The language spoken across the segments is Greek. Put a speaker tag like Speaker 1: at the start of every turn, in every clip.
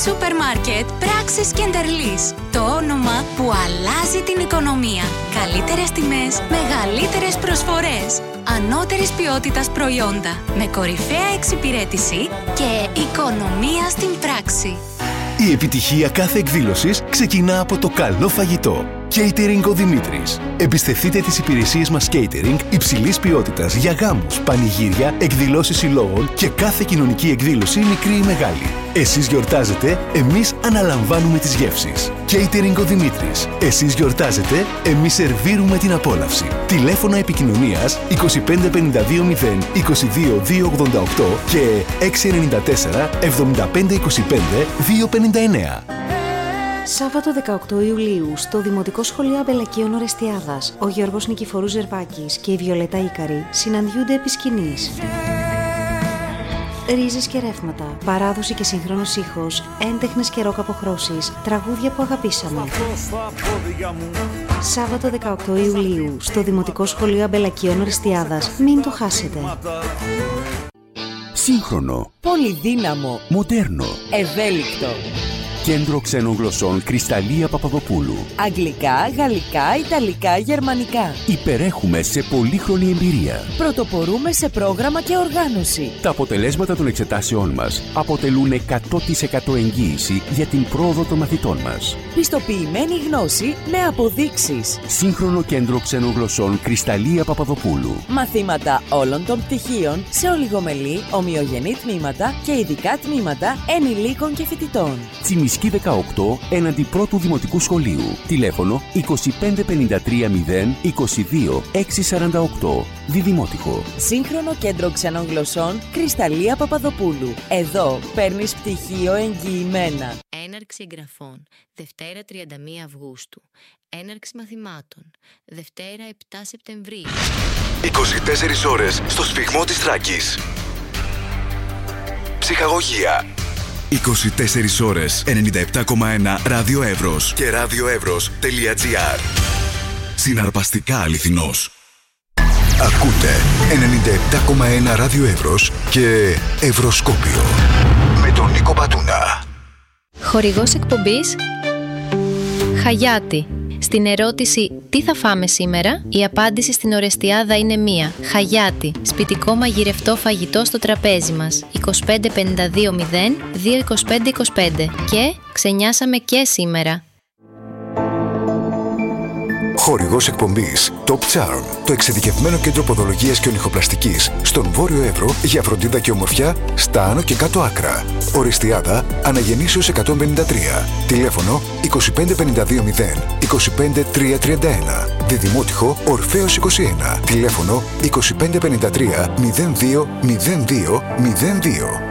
Speaker 1: Σούπερ μάρκετ Πράξεις Κεντερλής. Το όνομα που αλλάζει την οικονομία. Καλύτερες τιμές, μεγαλύτερες προσφορές. Ανώτερης ποιότητας προϊόντα. Με κορυφαία εξυπηρέτηση και οικονομία στην πράξη.
Speaker 2: Η επιτυχία κάθε εκδήλωσης ξεκινά από το καλό φαγητό. Catering ο Δημήτρης. Εμπιστευτείτε τις υπηρεσίες μας catering υψηλής ποιότητας για γάμους, πανηγύρια, εκδηλώσεις συλλόγων και κάθε κοινωνική εκδήλωση μικρή ή μεγάλη. Εσείς γιορτάζετε, εμείς αναλαμβάνουμε τις γεύσεις. Catering ο Δημήτρης. Εσείς γιορτάζετε, εμείς σερβίρουμε την απόλαυση. Τηλέφωνα επικοινωνίας 2552 0 22 288 και 694 75 25 259.
Speaker 3: Σάββατο 18 Ιουλίου, στο Δημοτικό Σχολείο Αμπελακίων Ορεστιάδας, ο Γιώργος Νικηφορού Ζερβάκης και η Βιολέτα Ίκαρη συναντιούνται επί σκηνής. Ρίζες και ρεύματα, παράδοση και σύγχρονος ήχος, έντεχνες και ροκ αποχρώσεις, τραγούδια που αγαπήσαμε. Σάββατο 18 Ιουλίου, στο Δημοτικό Σχολείο Αμπελακίων Ορεστιάδας. Μην το χάσετε.
Speaker 4: Σύγχρονο,
Speaker 5: πολυδύναμο,
Speaker 4: μοντέρνο,
Speaker 5: ευέλικτο.
Speaker 4: Κέντρο Ξένων Γλωσσών Κρυσταλλία Παπαδοπούλου.
Speaker 5: Αγγλικά, γαλλικά, ιταλικά, γερμανικά.
Speaker 4: Υπερέχουμε σε πολύχρονη εμπειρία.
Speaker 5: Πρωτοπορούμε σε πρόγραμμα και οργάνωση.
Speaker 4: Τα αποτελέσματα των εξετάσεών μας αποτελούν 100% εγγύηση για την πρόοδο των μαθητών μας.
Speaker 5: Πιστοποιημένη γνώση με αποδείξεις.
Speaker 4: Σύγχρονο Κέντρο Ξένων Γλωσσών Κρυσταλλία Παπαδοπούλου.
Speaker 5: Μαθήματα όλων των πτυχίων σε ολιγομελή, ομοιογενή τμήματα και ειδικά τμήματα ενηλίκων και φοιτητών.
Speaker 4: Τσιμισκή 18 έναντι πρώτου Δημοτικού Σχολείου. Τηλέφωνο 2553 0 22 648. Διδημότυχο.
Speaker 5: Σύγχρονο Κέντρο Ξένων Γλωσσών Κρυσταλλία Παπαδοπούλου. Εδώ παίρνεις πτυχίο εγγυημένα.
Speaker 6: Έναρξη εγγραφών Δευτέρα 31 Αυγούστου. Έναρξη μαθημάτων Δευτέρα 7 Σεπτεμβρίου.
Speaker 2: 24 ώρες στο σφιγμό της Θράκης. Ψυχαγωγία. 24 ώρες 97,1 Ράδιο Εύρος και radioevros.gr. Συναρπαστικά αληθινός. Ακούτε 97,1 Ράδιο Εύρος και Ευρωσκόπιο με τον Νίκο Πατούνα.
Speaker 7: Χορηγός εκπομπής Χαγιάτη. Στην ερώτηση «Τι θα φάμε σήμερα?» η απάντηση στην Ορεστιάδα είναι μία. Χαγιάτη. Σπιτικό μαγειρευτό φαγητό στο τραπέζι μας. 2552 0 225 25. Και ξενιάσαμε και σήμερα.
Speaker 2: Χορηγός εκπομπής Top Charm, το εξειδικευμένο κέντρο ποδολογίας και ονυχοπλαστικής στον Βόρειο Εύρο για φροντίδα και ομορφιά στα άνω και κάτω άκρα. Ορεστιάδα Αναγεννήσεως 153. Τηλέφωνο 2552 0 25 331. Διδημότυχο Ορφέως 21. Τηλέφωνο 2553 02 02 02.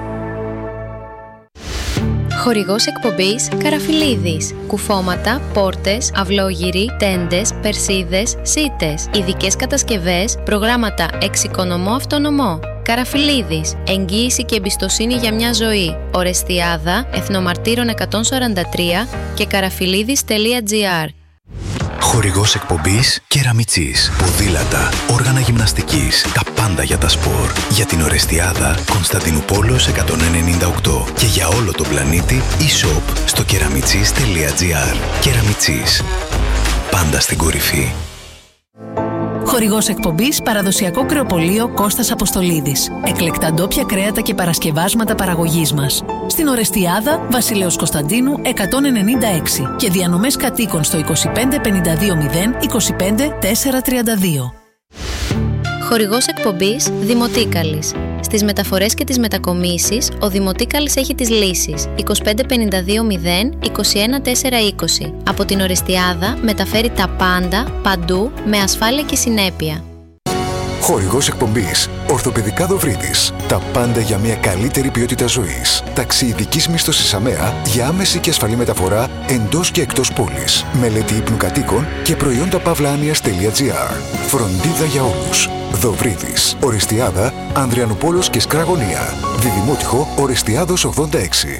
Speaker 7: Χορηγός εκπομπής Καραφιλίδης. Κουφώματα, πόρτες, αυλόγυροι, τέντες, περσίδες, σίτες. Ειδικές κατασκευές, προγράμματα εξοικονομώ αυτονομώ. Καραφιλίδης. Εγγύηση και εμπιστοσύνη για μια ζωή. Ορεστιάδα, Εθνομαρτύρων 143 και καραφιλίδης.gr.
Speaker 2: Χορηγός εκπομπής Κεραμιτσής. Ποδήλατα, όργανα γυμναστικής, τα πάντα για τα σπορ. Για την Ορεστιάδα, Κωνσταντινούπολος 198 και για όλο τον πλανήτη e-shop στο keramichis.gr. Κεραμιτσής. Πάντα στην κορυφή.
Speaker 8: Χορηγός εκπομπής Παραδοσιακό Κρεοπωλείο Κώστας Αποστολίδης. Εκλεκτά ντόπια κρέατα και παρασκευάσματα παραγωγής μας. Στην Ορεστιάδα, Βασιλέως Κωνσταντίνου 196 και διανομές κατοίκων στο 2552 0 25 432.
Speaker 7: Χορηγός εκπομπής Δημοτίκαλης. Στις μεταφορές και τις μετακομίσεις, ο Δημοτίκαλης έχει τις λύσεις 2552 0 21 420. Από την Ορεστιάδα μεταφέρει τα πάντα, παντού, με ασφάλεια και συνέπεια.
Speaker 2: Χορηγός εκπομπής Ορθοπαιδικά Δοβρίδης. Τα πάντα για μια καλύτερη ποιότητα ζωής. Ταξί ειδικής μίσθωσης ΑΜΕΑ για άμεση και ασφαλή μεταφορά εντός και εκτός πόλης. Μελέτη ύπνου κατοίκων και προϊόντα pavlanias.gr. Φροντίδα για όλους. Δοβρίδης. Ορεστιάδα, Ανδριανουπόλος και Σκραγωνία. Διδημότυχο Ορεστιάδος 86.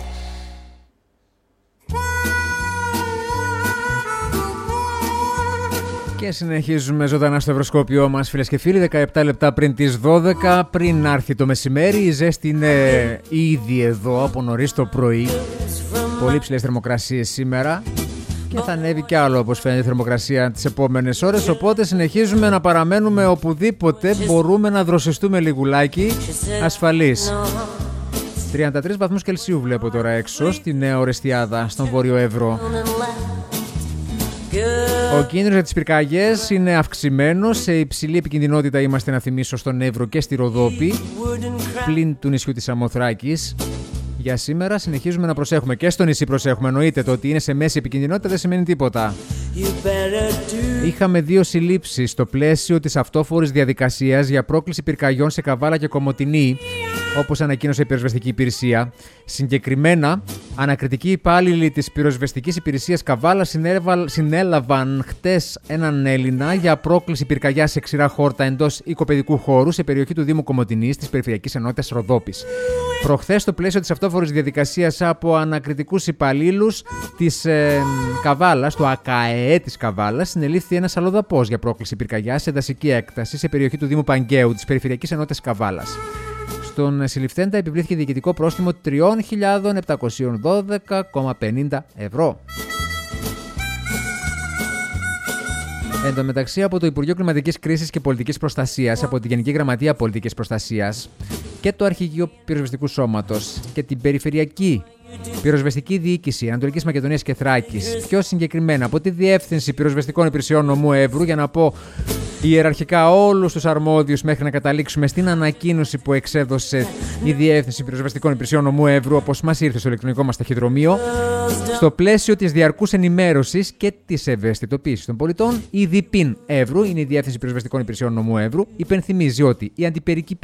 Speaker 9: Και συνεχίζουμε ζωντανά στο Ευρωσκόπιό μας, φίλες και φίλοι, 17 λεπτά πριν τις 12, πριν να έρθει το μεσημέρι. Η ζέστη είναι ήδη εδώ από νωρίς το πρωί. Πολύ ψηλές θερμοκρασίες σήμερα και θα ανέβει κι άλλο, όπως φαίνεται, η θερμοκρασία τις επόμενες ώρες, οπότε συνεχίζουμε να παραμένουμε οπουδήποτε μπορούμε να δροσιστούμε λιγουλάκι ασφαλείς. 33 βαθμούς Κελσίου βλέπω τώρα έξω στη Νέα Ορεστιάδα, στον Βόρειο Εύρο. Ο κίνδυνος για τις πυρκαγιές είναι αυξημένος. Σε υψηλή επικινδυνότητα είμαστε, να θυμίσω, στον Εύρο και στη Ροδόπη, πλην του νησιού της Σαμοθράκης. Για σήμερα συνεχίζουμε να προσέχουμε. Και στο νησί προσέχουμε. Εννοείται, το ότι είναι σε μέση επικινδυνότητα δεν σημαίνει τίποτα. Είχαμε 2 συλλήψεις στο πλαίσιο της αυτόφορης διαδικασίας για πρόκληση πυρκαγιών σε Καβάλα και Κομοτηνή, όπως ανακοίνωσε η πυροσβεστική υπηρεσία. Συγκεκριμένα, ανακριτικοί υπάλληλοι της πυροσβεστικής υπηρεσίας Καβάλα συνέλαβαν χτες έναν Έλληνα για πρόκληση πυρκαγιά σε ξηρά χόρτα εντός οικοπαιδικού χώρου σε περιοχή του Δήμου Κομοτηνής της Περιφερειακής Ενότητας Ροδόπης. Προχθές, στο πλαίσιο της αυτόφορης διαδικασίας από ανακριτικούς υπαλλήλους της Καβάλας, του ΑΚΑΕ της Καβάλας, συνελήφθη ένας αλλοδαπός για πρόκληση πυρκαγιά σε δασική έκταση σε περιοχή του Δήμου Παγκαίου της Περιφερειακής Ενότητας Καβάλας. Στον συλληφθέντα επιβλήθηκε διοικητικό πρόστιμο 3.712,50 ευρώ. Εν τω μεταξύ, από το Υπουργείο Κλιματικής Κρίσης και Πολιτικής Προστασίας, από τη Γενική Γραμματεία Πολιτικής Προστασίας και το Αρχηγείο Πυροσβεστικού Σώματος και την Περιφερειακή Πυροσβεστική Διοίκηση Ανατολικής Μακεδονίας και Θράκης, πιο συγκεκριμένα από τη Διεύθυνση Πυροσβεστικών Υπηρεσιών Νομού Εύρου, για να πω ιεραρχικά όλους τους αρμόδιους μέχρι να καταλήξουμε στην ανακοίνωση που εξέδωσε η Διεύθυνση Πυροσβεστικών Υπηρεσιών Νομού Εύρου, όπως μας ήρθε στο ηλεκτρονικό μας ταχυδρομείο, στο πλαίσιο της διαρκούς ενημέρωσης και της ευαισθητοποίησης των πολιτών. Η ΔΙΠΗΝ Εύρου, είναι η Διεύθυνση Πυροσβεστικών Υπηρεσιών Νομού Εύρου, υπενθυμίζει ότι η αντιπυρική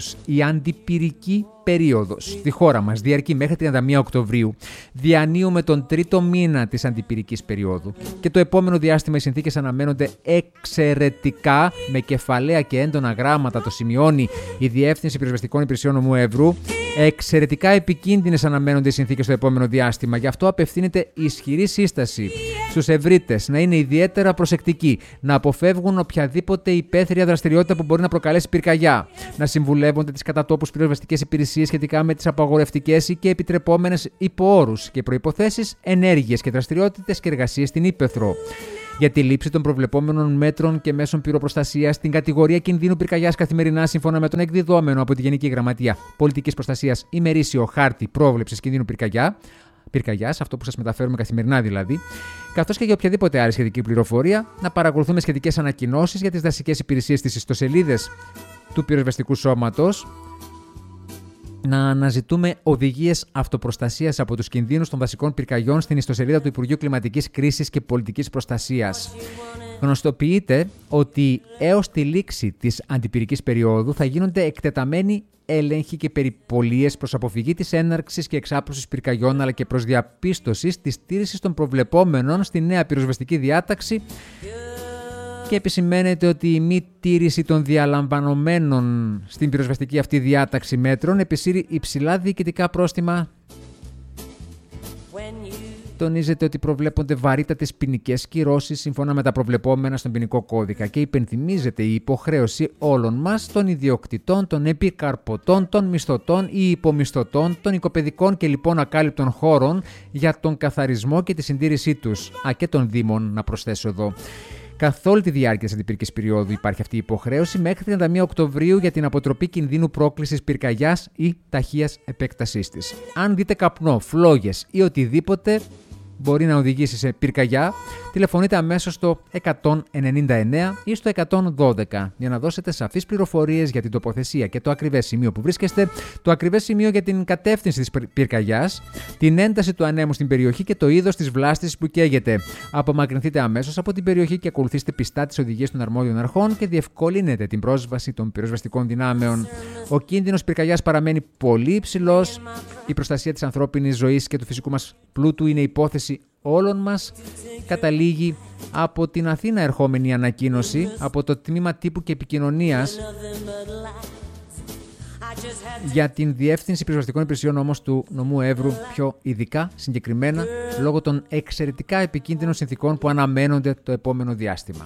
Speaker 9: περίοδος στη χώρα μας διαρκεί μέχρι 31 Οκτωβρίου. Διανύουμε τον 3ο μήνα της αντιπυρικής περίοδου και το επόμενο διάστημα οι συνθήκες αναμένονται εξαιρετικά, με κεφαλαία και έντονα γράμματα το σημειώνει η Διεύθυνση Πυροσβεστικών Υπηρεσιών Νομού Εύρου. Εξαιρετικά επικίνδυνες αναμένονται οι συνθήκες στο επόμενο διάστημα. Γι' αυτό απευθύνεται ισχυρή σύσταση στους ευρύτες να είναι ιδιαίτερα προσεκτικοί, να αποφεύγουν οποιαδήποτε υπαίθρια δραστηριότητα που μπορεί να προκαλέσει πυρκαγιά, να συμβουλεύονται τις κατατόπους πυροσβεστικές υπηρεσίες σχετικά με τις απαγορευτικές ή και επιτρεπόμενες υποόρους και προϋποθέσεις, ενέργειες και δραστηριότητες και εργασίες στην ύπαιθρο. Για τη λήψη των προβλεπόμενων μέτρων και μέσων πυροπροστασίας στην κατηγορία κινδύνου πυρκαγιάς καθημερινά, σύμφωνα με τον εκδιδόμενο από τη Γενική Γραμματεία Πολιτικής Προστασίας ημερήσιο χάρτη πρόβλεψης κινδύνου πυρκαγιάς, αυτό που σας μεταφέρουμε καθημερινά δηλαδή, καθώς και για οποιαδήποτε άλλη σχετική πληροφορία, να παρακολουθούμε σχετικές ανακοινώσεις για τις δασικές υπηρεσίες στις ιστοσελίδες του Πυροσβεστικού Σώματος, να αναζητούμε οδηγίες αυτοπροστασίας από τους κινδύνους των δασικών πυρκαγιών στην ιστοσελίδα του Υπουργείου Κλιματικής Κρίσης και Πολιτικής Προστασίας. Γνωστοποιείται ότι έως τη λήξη της αντιπυρικής περίοδου θα γίνονται εκτεταμένοι έλεγχοι και περιπολίες προς αποφυγή της έναρξης και εξάπλωσης πυρκαγιών, αλλά και προς διαπίστωση της στήρησης των προβλεπόμενων στη νέα πυροσβεστική διάταξη. Και επισημαίνεται ότι η μη τήρηση των διαλαμβανομένων στην πυροσβεστική αυτή διάταξη μέτρων επισύρει υψηλά διοικητικά πρόστιμα. Τονίζεται ότι προβλέπονται βαρύτατες ποινικές κυρώσεις σύμφωνα με τα προβλεπόμενα στον ποινικό κώδικα και υπενθυμίζεται η υποχρέωση όλων μας, των ιδιοκτητών, των επικαρπωτών, των μισθωτών ή υπομισθωτών, των οικοπαιδικών και λοιπόν ακάλυπτων χώρων για τον καθαρισμό και τη συντήρησή τους. Και των δήμων, να προσθέσω εδώ. Καθ' όλη τη διάρκεια της αντιπυρικής περίοδου υπάρχει αυτή η υποχρέωση μέχρι 31 Οκτωβρίου για την αποτροπή κινδύνου πρόκλησης πυρκαγιάς ή ταχείας επέκτασής της. Αν δείτε καπνό, φλόγες ή οτιδήποτε μπορεί να οδηγήσει σε πυρκαγιά, τηλεφωνείτε αμέσως στο 199 ή στο 112 για να δώσετε σαφείς πληροφορίες για την τοποθεσία και το ακριβές σημείο που βρίσκεστε, το ακριβές σημείο για την κατεύθυνση της πυρκαγιάς, την ένταση του ανέμου στην περιοχή και το είδος της βλάστησης που καίγεται. Απομακρυνθείτε αμέσως από την περιοχή και ακολουθήστε πιστά τις οδηγίες των αρμόδιων αρχών και διευκολύνετε την πρόσβαση των πυροσβεστικών δυνάμεων. Ο κίνδυνος πυρκαγιάς παραμένει πολύ υψηλός. Η προστασία της ανθρώπινης ζωής και του φυσικού μας πλούτου είναι υπόθεση όλων μας. Καταλήγει από την Αθήνα ερχόμενη ανακοίνωση από το Τμήμα Τύπου και Επικοινωνίας για την Διεύθυνση Πυροσβεστικών Υπηρεσιών όμως του νομού Εύρου, πιο ειδικά συγκεκριμένα λόγω των εξαιρετικά επικίνδυνων συνθηκών που αναμένονται το επόμενο διάστημα.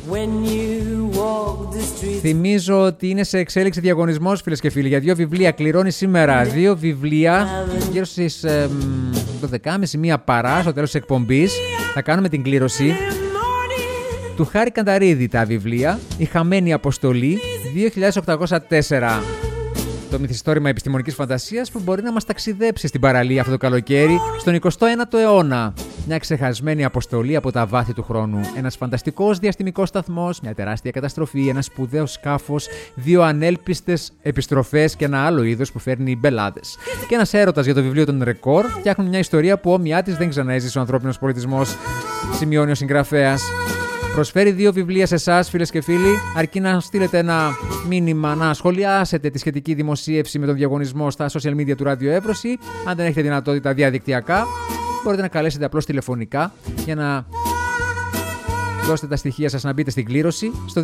Speaker 9: Θυμίζω ότι είναι σε εξέλιξη διαγωνισμός, φίλες και φίλοι, για 2 βιβλία. Κληρώνει σήμερα 2 βιβλία γύρω στις 12.30, μία παρά, στο τέλος της εκπομπής. Θα κάνουμε την κλήρωση του Χάρη Κανταρίδη τα βιβλία. Η Χαμένη Αποστολή 2804. Το μυθιστόρημα επιστημονικής φαντασίας που μπορεί να μας ταξιδέψει στην παραλία αυτό το καλοκαίρι στον 21ο αιώνα. Μια ξεχασμένη αποστολή από τα βάθη του χρόνου. Ένας φανταστικός διαστημικός σταθμός, μια τεράστια καταστροφή, ένα σπουδαίο σκάφος, 2 ανέλπιστες επιστροφές και ένα άλλο είδος που φέρνει μπελάδες. Και ένας έρωτας για το βιβλίο των ρεκόρ φτιάχνουν μια ιστορία που όμοιά της δεν ξαναέζησε ο ανθρώπινος πολιτισμός, σημειώνει ο συγγραφέας. Προσφέρει 2 βιβλία σε εσάς, φίλες και φίλοι, αρκεί να στείλετε ένα μήνυμα, να σχολιάσετε τη σχετική δημοσίευση με τον διαγωνισμό στα social media του Ράδιο Εύρωση. Αν δεν έχετε δυνατότητα διαδικτυακά, μπορείτε να καλέσετε απλώς τηλεφωνικά για να δώσετε τα στοιχεία σας να μπείτε στην κλήρωση στο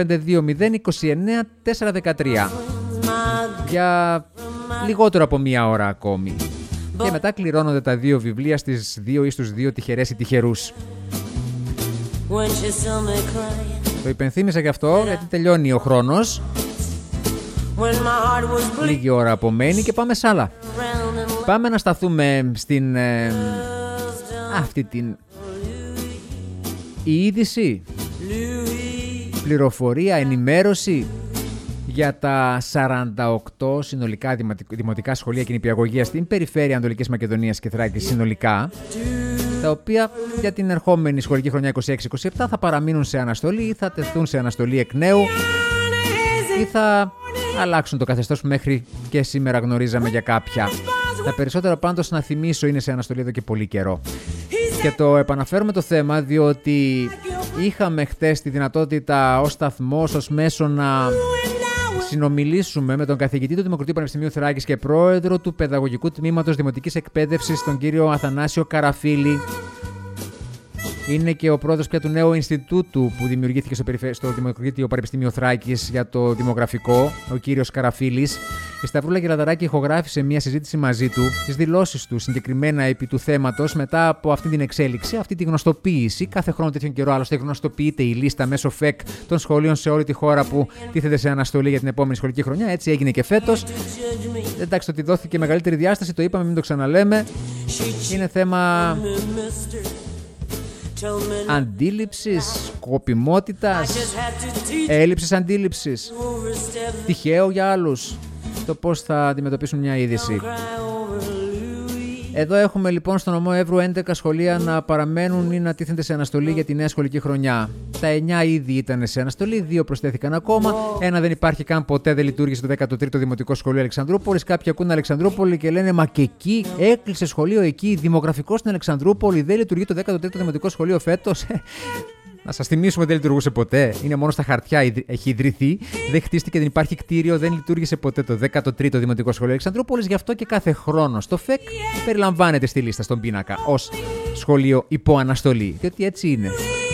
Speaker 9: 2552029413 για λιγότερο από 1 ώρα ακόμη. Και μετά κληρώνονται τα 2 βιβλία στις 2 ή στους 2 τυχερές ή τυχερούς. Το υπενθύμισα και αυτό γιατί τελειώνει ο χρόνος. Λίγη ώρα απομένει και πάμε σ' άλλα. Πάμε να σταθούμε στην αυτή την είδηση, πληροφορία, ενημέρωση για τα 48 συνολικά δημοτικά σχολεία και νηπιαγωγεία στην περιφέρεια Ανατολικής Μακεδονίας και Θράκης συνολικά, τα οποία για την ερχόμενη σχολική χρονιά 26-27 θα παραμείνουν σε αναστολή ή θα τεθούν σε αναστολή εκ νέου ή θα αλλάξουν το καθεστώς που μέχρι και σήμερα γνωρίζαμε για κάποια. Τα περισσότερα πάντως, να θυμίσω, είναι σε αναστολή εδώ και πολύ καιρό. Και το επαναφέρουμε το θέμα διότι είχαμε χτες τη δυνατότητα ως σταθμός, ως μέσο να συνομιλήσουμε με τον καθηγητή του Δημοκρατίου Πανεπιστημίου Θράκης και πρόεδρο του Παιδαγωγικού Τμήματος Δημοτικής Εκπαίδευσης, τον κύριο Αθανάσιο Καραφίλη. Είναι και ο πρόεδρος πια του νέου Ινστιτούτου που δημιουργήθηκε στο Δημοκρατίο Πανεπιστήμιο Θράκης για το δημογραφικό, ο κύριος Καραφίλης. Η Σταυρούλα Γεραδαράκη ηχογράφησε μια συζήτηση μαζί του, τις δηλώσεις του συγκεκριμένα επί του θέματος, μετά από αυτή την εξέλιξη, αυτή τη γνωστοποίηση. Κάθε χρόνο τέτοιον καιρό άλλωστε γνωστοποιείται η λίστα μέσω ΦΕΚ των σχολείων σε όλη τη χώρα που τίθεται σε αναστολή για την επόμενη σχολική χρονιά. Έτσι έγινε και φέτος. Εντάξει, ότι δόθηκε μεγαλύτερη διάσταση, το είπαμε, μην το ξαναλέμε. Είναι θέμα αντίληψης, σκοπιμότητας, έλλειψης αντίληψης, τυχαίο για άλλους το πώς θα αντιμετωπίσουν μια είδηση. Εδώ έχουμε λοιπόν στον νομό Εύρου 11 σχολεία να παραμένουν ή να τίθενται σε αναστολή για τη νέα σχολική χρονιά. Τα 9 ήδη ήταν σε αναστολή, 2 προσθέθηκαν ακόμα. Ένα δεν υπάρχει καν, ποτέ δεν λειτουργήσε το 13ο Δημοτικό Σχολείο Αλεξανδρούπολης. Κάποιοι ακούν Αλεξανδρούπολη και λένε μα και εκεί έκλεισε σχολείο εκεί, δημογραφικό στην Αλεξανδρούπολη, δεν λειτουργεί το 13ο Δημοτικό Σχολείο φέτος. Να σας θυμίσουμε, δεν λειτουργούσε ποτέ. Είναι μόνο στα χαρτιά, έχει ιδρυθεί. Δεν χτίστηκε, δεν υπάρχει κτίριο, δεν λειτουργήσε ποτέ το 13ο Δημοτικό Σχολείο Αλεξανδρούπολης. Γι' αυτό και κάθε χρόνο στο ΦΕΚ περιλαμβάνεται στη λίστα, στον πίνακα, ως σχολείο υπό αναστολή. Διότι έτσι είναι.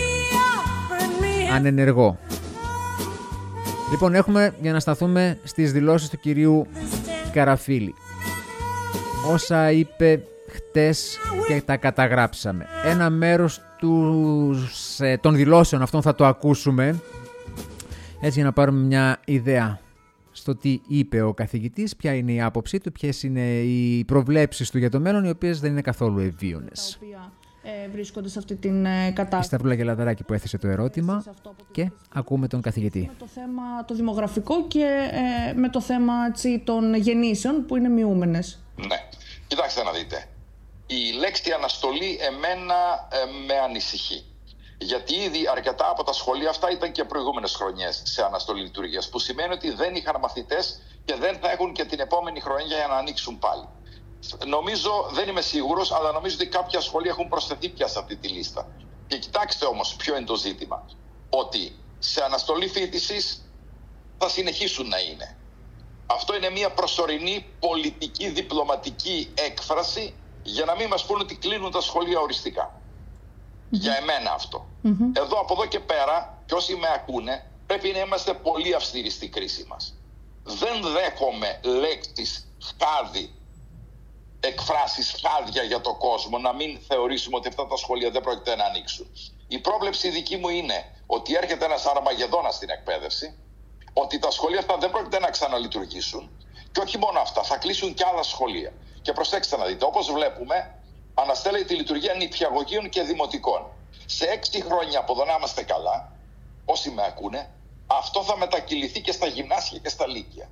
Speaker 9: Ανενεργό. Λοιπόν, έχουμε, για να σταθούμε στις δηλώσεις του κυρίου Καραφίλη. Όσα είπε χτες και τα καταγράψαμε. Ένα μέρος των δηλώσεων αυτών θα το ακούσουμε, έτσι για να πάρουμε μια ιδέα στο τι είπε ο καθηγητής, ποια είναι η άποψή του, ποιες είναι οι προβλέψεις του για το μέλλον, οι οποίες δεν είναι καθόλου ευβίωνες.
Speaker 10: Βρίσκονται σε αυτή την κατάσταση.
Speaker 9: Η Σταυρούλα Γελαδαράκη που έθεσε το ερώτημα και ακούμε τον καθηγητή.
Speaker 10: Με το θέμα το δημογραφικό και με το θέμα των γεννήσεων που είναι μειούμενες.
Speaker 11: Ναι, κοιτάξτε να δείτε. Η λέξη αναστολή εμένα με ανησυχεί. Γιατί ήδη αρκετά από τα σχολεία αυτά ήταν και προηγούμενες χρονιές σε αναστολή λειτουργίας, που σημαίνει ότι δεν είχαν μαθητές και δεν θα έχουν και την επόμενη χρονιά για να ανοίξουν πάλι. Νομίζω, δεν είμαι σίγουρος, αλλά νομίζω ότι κάποια σχολεία έχουν προσθεθεί πια σε αυτή τη λίστα. Και κοιτάξτε όμως ποιο είναι το ζήτημα. Ότι σε αναστολή φοιτησης θα συνεχίσουν να είναι. Αυτό είναι μια προσωρινή πολιτική διπλωματική έκφραση για να μην μας πούνε ότι κλείνουν τα σχολεία οριστικά. Για εμένα αυτό. Εδώ, από εδώ και πέρα, και όσοι με ακούνε, πρέπει να είμαστε πολύ αυστηροί στη κρίση μας. Δεν δέχομαι λέξεις χάδι, εκφράσεις χάδια για τον κόσμο, να μην θεωρήσουμε ότι αυτά τα σχολεία δεν πρόκειται να ανοίξουν. Η πρόβλεψη δική μου είναι ότι έρχεται ένας Αρμαγεδόνας στην εκπαίδευση, ότι τα σχολεία αυτά δεν πρόκειται να ξαναλειτουργήσουν και όχι μόνο αυτά, θα κλείσουν και άλλα σχολεία. Και προσέξτε να δείτε, όπως βλέπουμε, αναστέλλεται τη λειτουργία νηπιαγωγείων και δημοτικών. Σε 6 χρόνια, από εδώ να είμαστε καλά, όσοι με ακούνε, αυτό θα μετακυληθεί και στα γυμνάσια και στα λύκεια.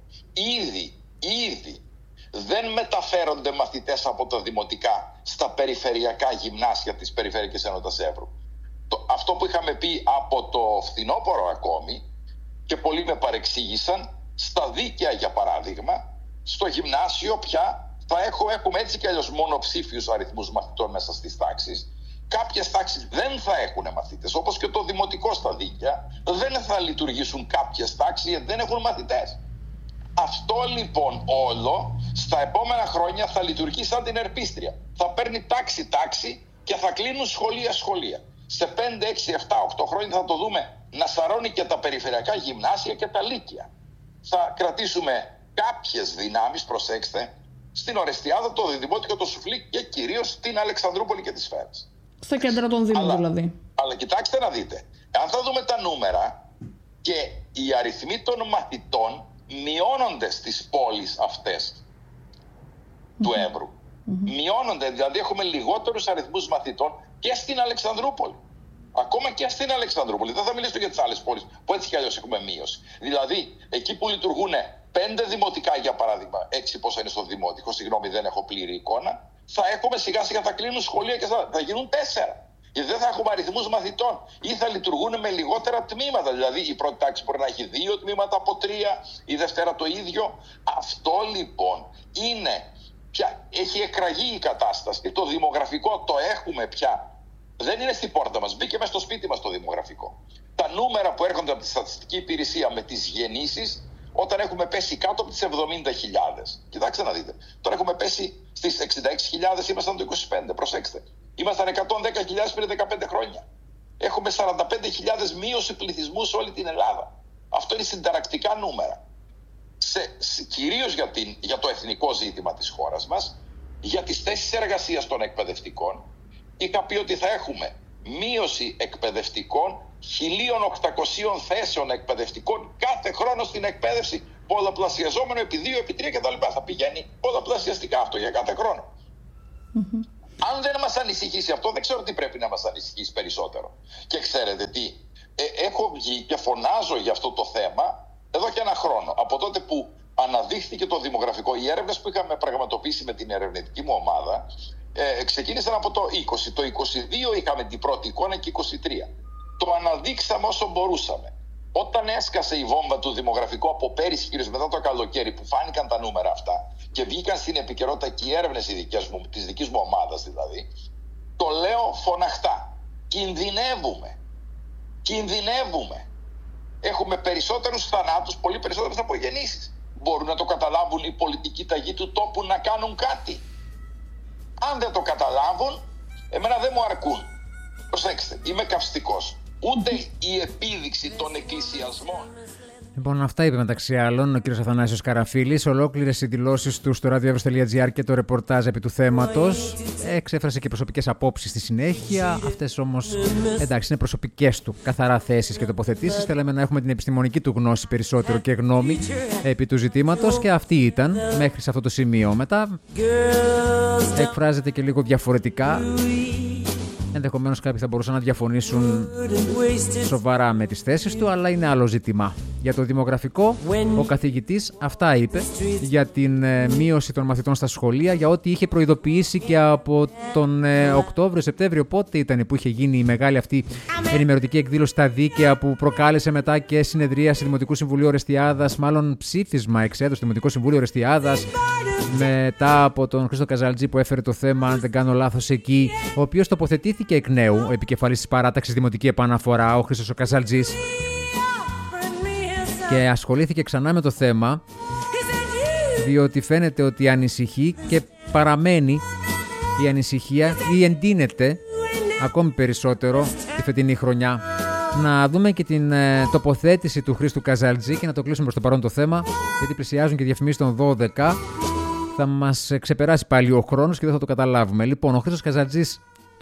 Speaker 11: Ήδη δεν μεταφέρονται μαθητές από τα δημοτικά στα περιφερειακά γυμνάσια της Περιφερειακής Ενότητας Εύρου. Αυτό που είχαμε πει από το φθινόπωρο ακόμη, και πολλοί με παρεξήγησαν, στα δίκαια για παράδειγμα, στο γυμνάσιο πια θα έχουμε έτσι κι αλλιώς μονοψήφιους αριθμούς μαθητών μέσα στις τάξεις. Κάποιες τάξεις δεν θα έχουν μαθητές, όπως και το δημοτικό στα δίκαια, δεν θα λειτουργήσουν κάποιες τάξεις γιατί δεν έχουν μαθητές. Αυτό λοιπόν όλο στα επόμενα χρόνια θα λειτουργεί σαν την ερπίστρια. Θα παίρνει τάξη και θα κλείνουν σχολεία. Σε 5, 6, 7, 8 χρόνια θα το δούμε να σαρώνει και τα περιφερειακά γυμνάσια και τα λύκεια. Θα κρατήσουμε κάποιες δυνάμεις, προσέξτε, στην Ορεστιάδα, το Διδημότικο, το Σουφλί και κυρίως στην Αλεξανδρούπολη και τις Σφαίρες.
Speaker 10: Στα κέντρα των Δήμων δηλαδή.
Speaker 11: Αλλά κοιτάξτε να δείτε, αν θα δούμε τα νούμερα και οι αριθμοί των μαθητών μειώνονται στις πόλεις αυτές του Εύρου. Μειώνονται, δηλαδή έχουμε λιγότερους αριθμούς μαθητών και στην Αλεξανδρούπολη. Ακόμα και στην Αλεξανδρούπολη. Δεν θα μιλήσω για τις άλλες πόλεις που έτσι κι αλλιώς έχουμε μείωση. Δηλαδή, εκεί που λειτουργούν 5 δημοτικά, για παράδειγμα, 6 πόσα είναι στο δημοτικό, συγγνώμη, δεν έχω πλήρη εικόνα, θα έχουμε σιγά σιγά, θα κλείνουν σχολεία και θα γίνουν 4. Γιατί δεν θα έχουμε αριθμούς μαθητών ή θα λειτουργούν με λιγότερα τμήματα. Δηλαδή, η πρώτη τάξη μπορεί να έχει 2 τμήματα από 3, η Δευτέρα το ίδιο. Αυτό λοιπόν είναι πια, έχει εκραγεί η κατάσταση. Και το δημογραφικό το έχουμε πια. Δεν είναι στην πόρτα μας, μπήκε μέσα στο σπίτι μας το δημογραφικό. Τα νούμερα που έρχονται από τη Στατιστική Υπηρεσία με τις γεννήσεις, όταν έχουμε πέσει κάτω από τις 70.000. Κοιτάξτε να δείτε. Τώρα έχουμε πέσει στις 66.000, ήμασταν το 25. Προσέξτε. Ήμασταν 110.000 πριν 15 χρόνια. Έχουμε 45.000 μείωση πληθυσμού σε όλη την Ελλάδα. Αυτό είναι συνταρακτικά νούμερα. Κυρίως για το εθνικό ζήτημα της χώρας μας, για τις θέσεις εργασίας των εκπαιδευτικών, είχα πει ότι θα έχουμε μείωση εκπαιδευτικών 1.800 θέσεων εκπαιδευτικών κάθε χρόνο στην εκπαίδευση, πολλαπλασιαζόμενο επί 2, επί 3 κτλ. Θα πηγαίνει πολλαπλασιαστικά αυτό για κάθε χρόνο. Αν δεν μας ανησυχήσει αυτό, δεν ξέρω τι πρέπει να μας ανησυχήσει περισσότερο. Και ξέρετε τι, έχω βγει και φωνάζω για αυτό το θέμα εδώ και ένα χρόνο. Από τότε που αναδείχθηκε το δημογραφικό, οι έρευνες που είχαμε πραγματοποιήσει με την ερευνητική μου ομάδα ξεκίνησαν από το 20. Το 22 είχαμε την πρώτη εικόνα και 23. Το αναδείξαμε όσο μπορούσαμε. Όταν έσκασε η βόμβα του δημογραφικού από πέρυσι, κυρίως μετά το καλοκαίρι, που φάνηκαν τα νούμερα αυτά και βγήκαν στην επικαιρότητα και οι έρευνες της δικής μου ομάδας δηλαδή, το λέω φωναχτά. Κινδυνεύουμε. Έχουμε περισσότερους θανάτους, πολύ περισσότερες από γεννήσεις. Μπορούν να το καταλάβουν οι πολιτικοί ταγοί του τόπου να κάνουν κάτι? Αν δεν το καταλάβουν, εμένα δεν μου αρκούν. Προσέξτε, είμαι καυστικός. Ούτε η επίδειξη των εκκλησιασμών.
Speaker 9: Λοιπόν, αυτά είπε μεταξύ άλλων ο κ. Αθανάσιος Καραφίλης. Ολόκληρες οι δηλώσεις του στο radioevrus.gr και το ρεπορτάζ επί του θέματος. Εξέφρασε και προσωπικές απόψεις στη συνέχεια. Αυτές όμως, εντάξει, είναι προσωπικές του. Καθαρά θέσεις και τοποθετήσεις. Θέλαμε να έχουμε την επιστημονική του γνώση περισσότερο και γνώμη επί του ζητήματος. Και αυτή ήταν μέχρι σε αυτό το σημείο. Μετά εκφράζεται και λίγο διαφορετικά. Ενδεχομένως κάποιοι θα μπορούσαν να διαφωνήσουν σοβαρά με τις θέσεις του, αλλά είναι άλλο ζήτημα. Για το δημογραφικό, ο καθηγητής αυτά είπε για την μείωση των μαθητών στα σχολεία, για ό,τι είχε προειδοποιήσει και από τον Οκτώβριο-Σεπτέμβριο. Πότε ήταν που είχε γίνει η μεγάλη αυτή ενημερωτική εκδήλωση στα δίκαια, που προκάλεσε μετά και συνεδρίαση Δημοτικού Συμβουλίου Ορεστιάδας, μάλλον ψήφισμα εξέδωσε το Δημοτικό Συμβούλιο Ορεστιάδας, μετά από τον Χρήστο Καζαλτζή που έφερε το θέμα, αν δεν κάνω λάθος, εκεί, ο οποίος τοποθετήθηκε εκ νέου, ο επικεφαλής της παράταξης Δημοτική Επαναφορά, ο Χρήστος ο Καζαλτζής, και ασχολήθηκε ξανά με το θέμα, διότι φαίνεται ότι ανησυχεί και παραμένει η ανησυχία ή εντείνεται ακόμη περισσότερο τη φετινή χρονιά. Να δούμε και την τοποθέτηση του Χρήστου Καζαλτζή και να το κλείσουμε προς το παρόν το θέμα, γιατί πλησιάζουν και διαφημίσεις των 12. Θα μας ξεπεράσει πάλι ο χρόνος και δεν θα το καταλάβουμε. Λοιπόν, ο Χρήστος Καζαλτζής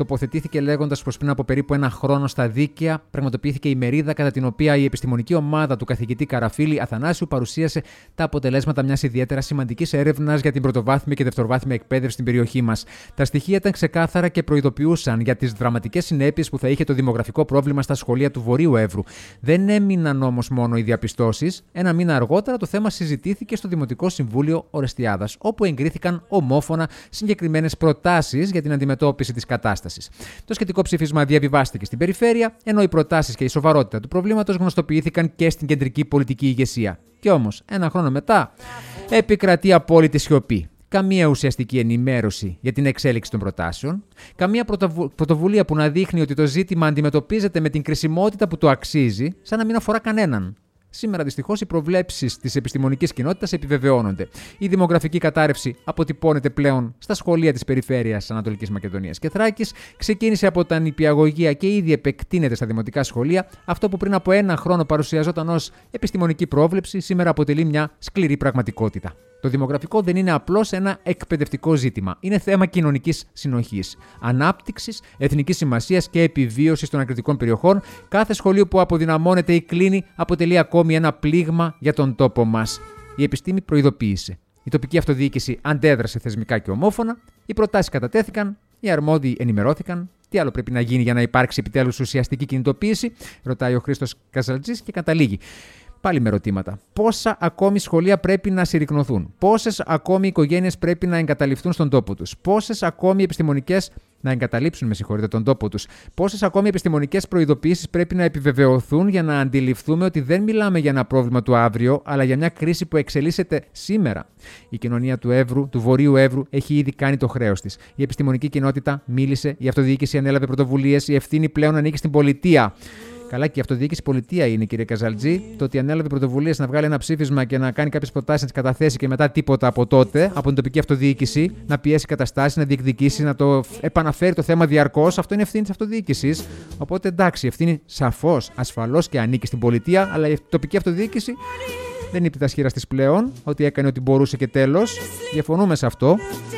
Speaker 9: τοποθετήθηκε λέγοντας πως πριν από περίπου ένα χρόνο στα Δίκαια πραγματοποιήθηκε η μερίδα κατά την οποία η επιστημονική ομάδα του καθηγητή Καραφίλη Αθανάσιου παρουσίασε τα αποτελέσματα μιας ιδιαίτερα σημαντικής έρευνας για την πρωτοβάθμια και δευτεροβάθμια εκπαίδευση στην περιοχή μας. Τα στοιχεία ήταν ξεκάθαρα και προειδοποιούσαν για τις δραματικές συνέπειες που θα είχε το δημογραφικό πρόβλημα στα σχολεία του Βορείου Εύρου. Δεν έμειναν όμως μόνο οι διαπιστώσεις. Ένα μήνα αργότερα το θέμα συζητήθηκε στο Δημοτικό Συμβούλιο Ορεστιάδας, όπου εγκρίθηκαν ομόφωνα συγκεκριμένες προτάσεις για την αντιμετώπιση της κατάστασης. Το σχετικό ψήφισμα διαβιβάστηκε στην περιφέρεια, ενώ οι προτάσεις και η σοβαρότητα του προβλήματος γνωστοποιήθηκαν και στην κεντρική πολιτική ηγεσία. Κι όμως, ένα χρόνο μετά, επικρατεί απόλυτη σιωπή. Καμία ουσιαστική ενημέρωση για την εξέλιξη των προτάσεων, καμία πρωτοβουλία που να δείχνει ότι το ζήτημα αντιμετωπίζεται με την κρισιμότητα που το αξίζει, σαν να μην αφορά κανέναν. Σήμερα, δυστυχώς, οι προβλέψεις της επιστημονικής κοινότητας επιβεβαιώνονται. Η δημογραφική κατάρρευση αποτυπώνεται πλέον στα σχολεία της περιφέρειας Ανατολικής Μακεδονίας και Θράκης, ξεκίνησε από τα νηπιαγωγεία και ήδη επεκτείνεται στα δημοτικά σχολεία. Αυτό που πριν από ένα χρόνο παρουσιαζόταν ως επιστημονική πρόβλεψη, σήμερα αποτελεί μια σκληρή πραγματικότητα. Το δημογραφικό δεν είναι απλώς ένα εκπαιδευτικό ζήτημα. Είναι θέμα κοινωνικής συνοχής, ανάπτυξης, εθνικής σημασίας και επιβίωσης των ακριτικών περιοχών. Κάθε σχολείο που αποδυναμώνεται ή κλείνει αποτελεί ακόμη ένα πλήγμα για τον τόπο μας. Η επιστήμη προειδοποίησε. Η τοπική αυτοδιοίκηση αντέδρασε θεσμικά και ομόφωνα. Οι προτάσεις κατατέθηκαν. Οι αρμόδιοι ενημερώθηκαν. Τι άλλο πρέπει να γίνει για να υπάρξει επιτέλους ουσιαστική κινητοποίηση, ρωτάει ο Χρήστος Καζαλτζής και καταλήγει. Πάλι με ερωτήματα. Πόσα ακόμη σχολεία πρέπει να συρρικνωθούν, πόσες ακόμη οικογένειες πρέπει να εγκαταλειφθούν στον τόπο τους, πόσες ακόμη επιστημονικές να εγκαταλείψουν, τον τόπο τους, πόσες ακόμη επιστημονικές προειδοποιήσεις πρέπει να επιβεβαιωθούν για να αντιληφθούμε ότι δεν μιλάμε για ένα πρόβλημα του αύριο, αλλά για μια κρίση που εξελίσσεται σήμερα. Η κοινωνία του Εύρου, του Βορείου Εύρου, έχει ήδη κάνει το χρέος της. Η επιστημονική κοινότητα μίλησε, η αυτοδιοίκηση ανέλαβε πρωτοβουλίες, η ευθύνη πλέον ανήκει στην πολιτεία. Καλά, και η αυτοδιοίκηση πολιτεία είναι, κύριε Καζαλτζή. Το ότι ανέλαβε πρωτοβουλίες να βγάλει ένα ψήφισμα και να κάνει κάποιες προτάσεις, να τις καταθέσει και μετά τίποτα από τότε, από την τοπική αυτοδιοίκηση, να πιέσει καταστάσεις, να διεκδικήσει, να το επαναφέρει το θέμα διαρκώς, αυτό είναι ευθύνη της αυτοδιοίκησης. Οπότε εντάξει, η ευθύνη σαφώς, ασφαλώς και ανήκει στην πολιτεία, αλλά η τοπική αυτοδιοίκηση δεν είναι τα σχήρας της πλέον, ότι έκανε ό,τι μπορούσε και τέλος. Διαφωνούμε σε αυτό.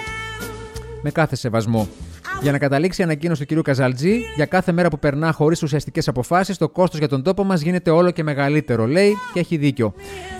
Speaker 9: Με κάθε σεβασμό. Για να καταλήξει η ανακοίνωση του κ. Καζαλτζή, για κάθε μέρα που περνά χωρίς ουσιαστικές αποφάσεις, το κόστος για τον τόπο μας γίνεται όλο και μεγαλύτερο, λέει, και έχει δίκιο.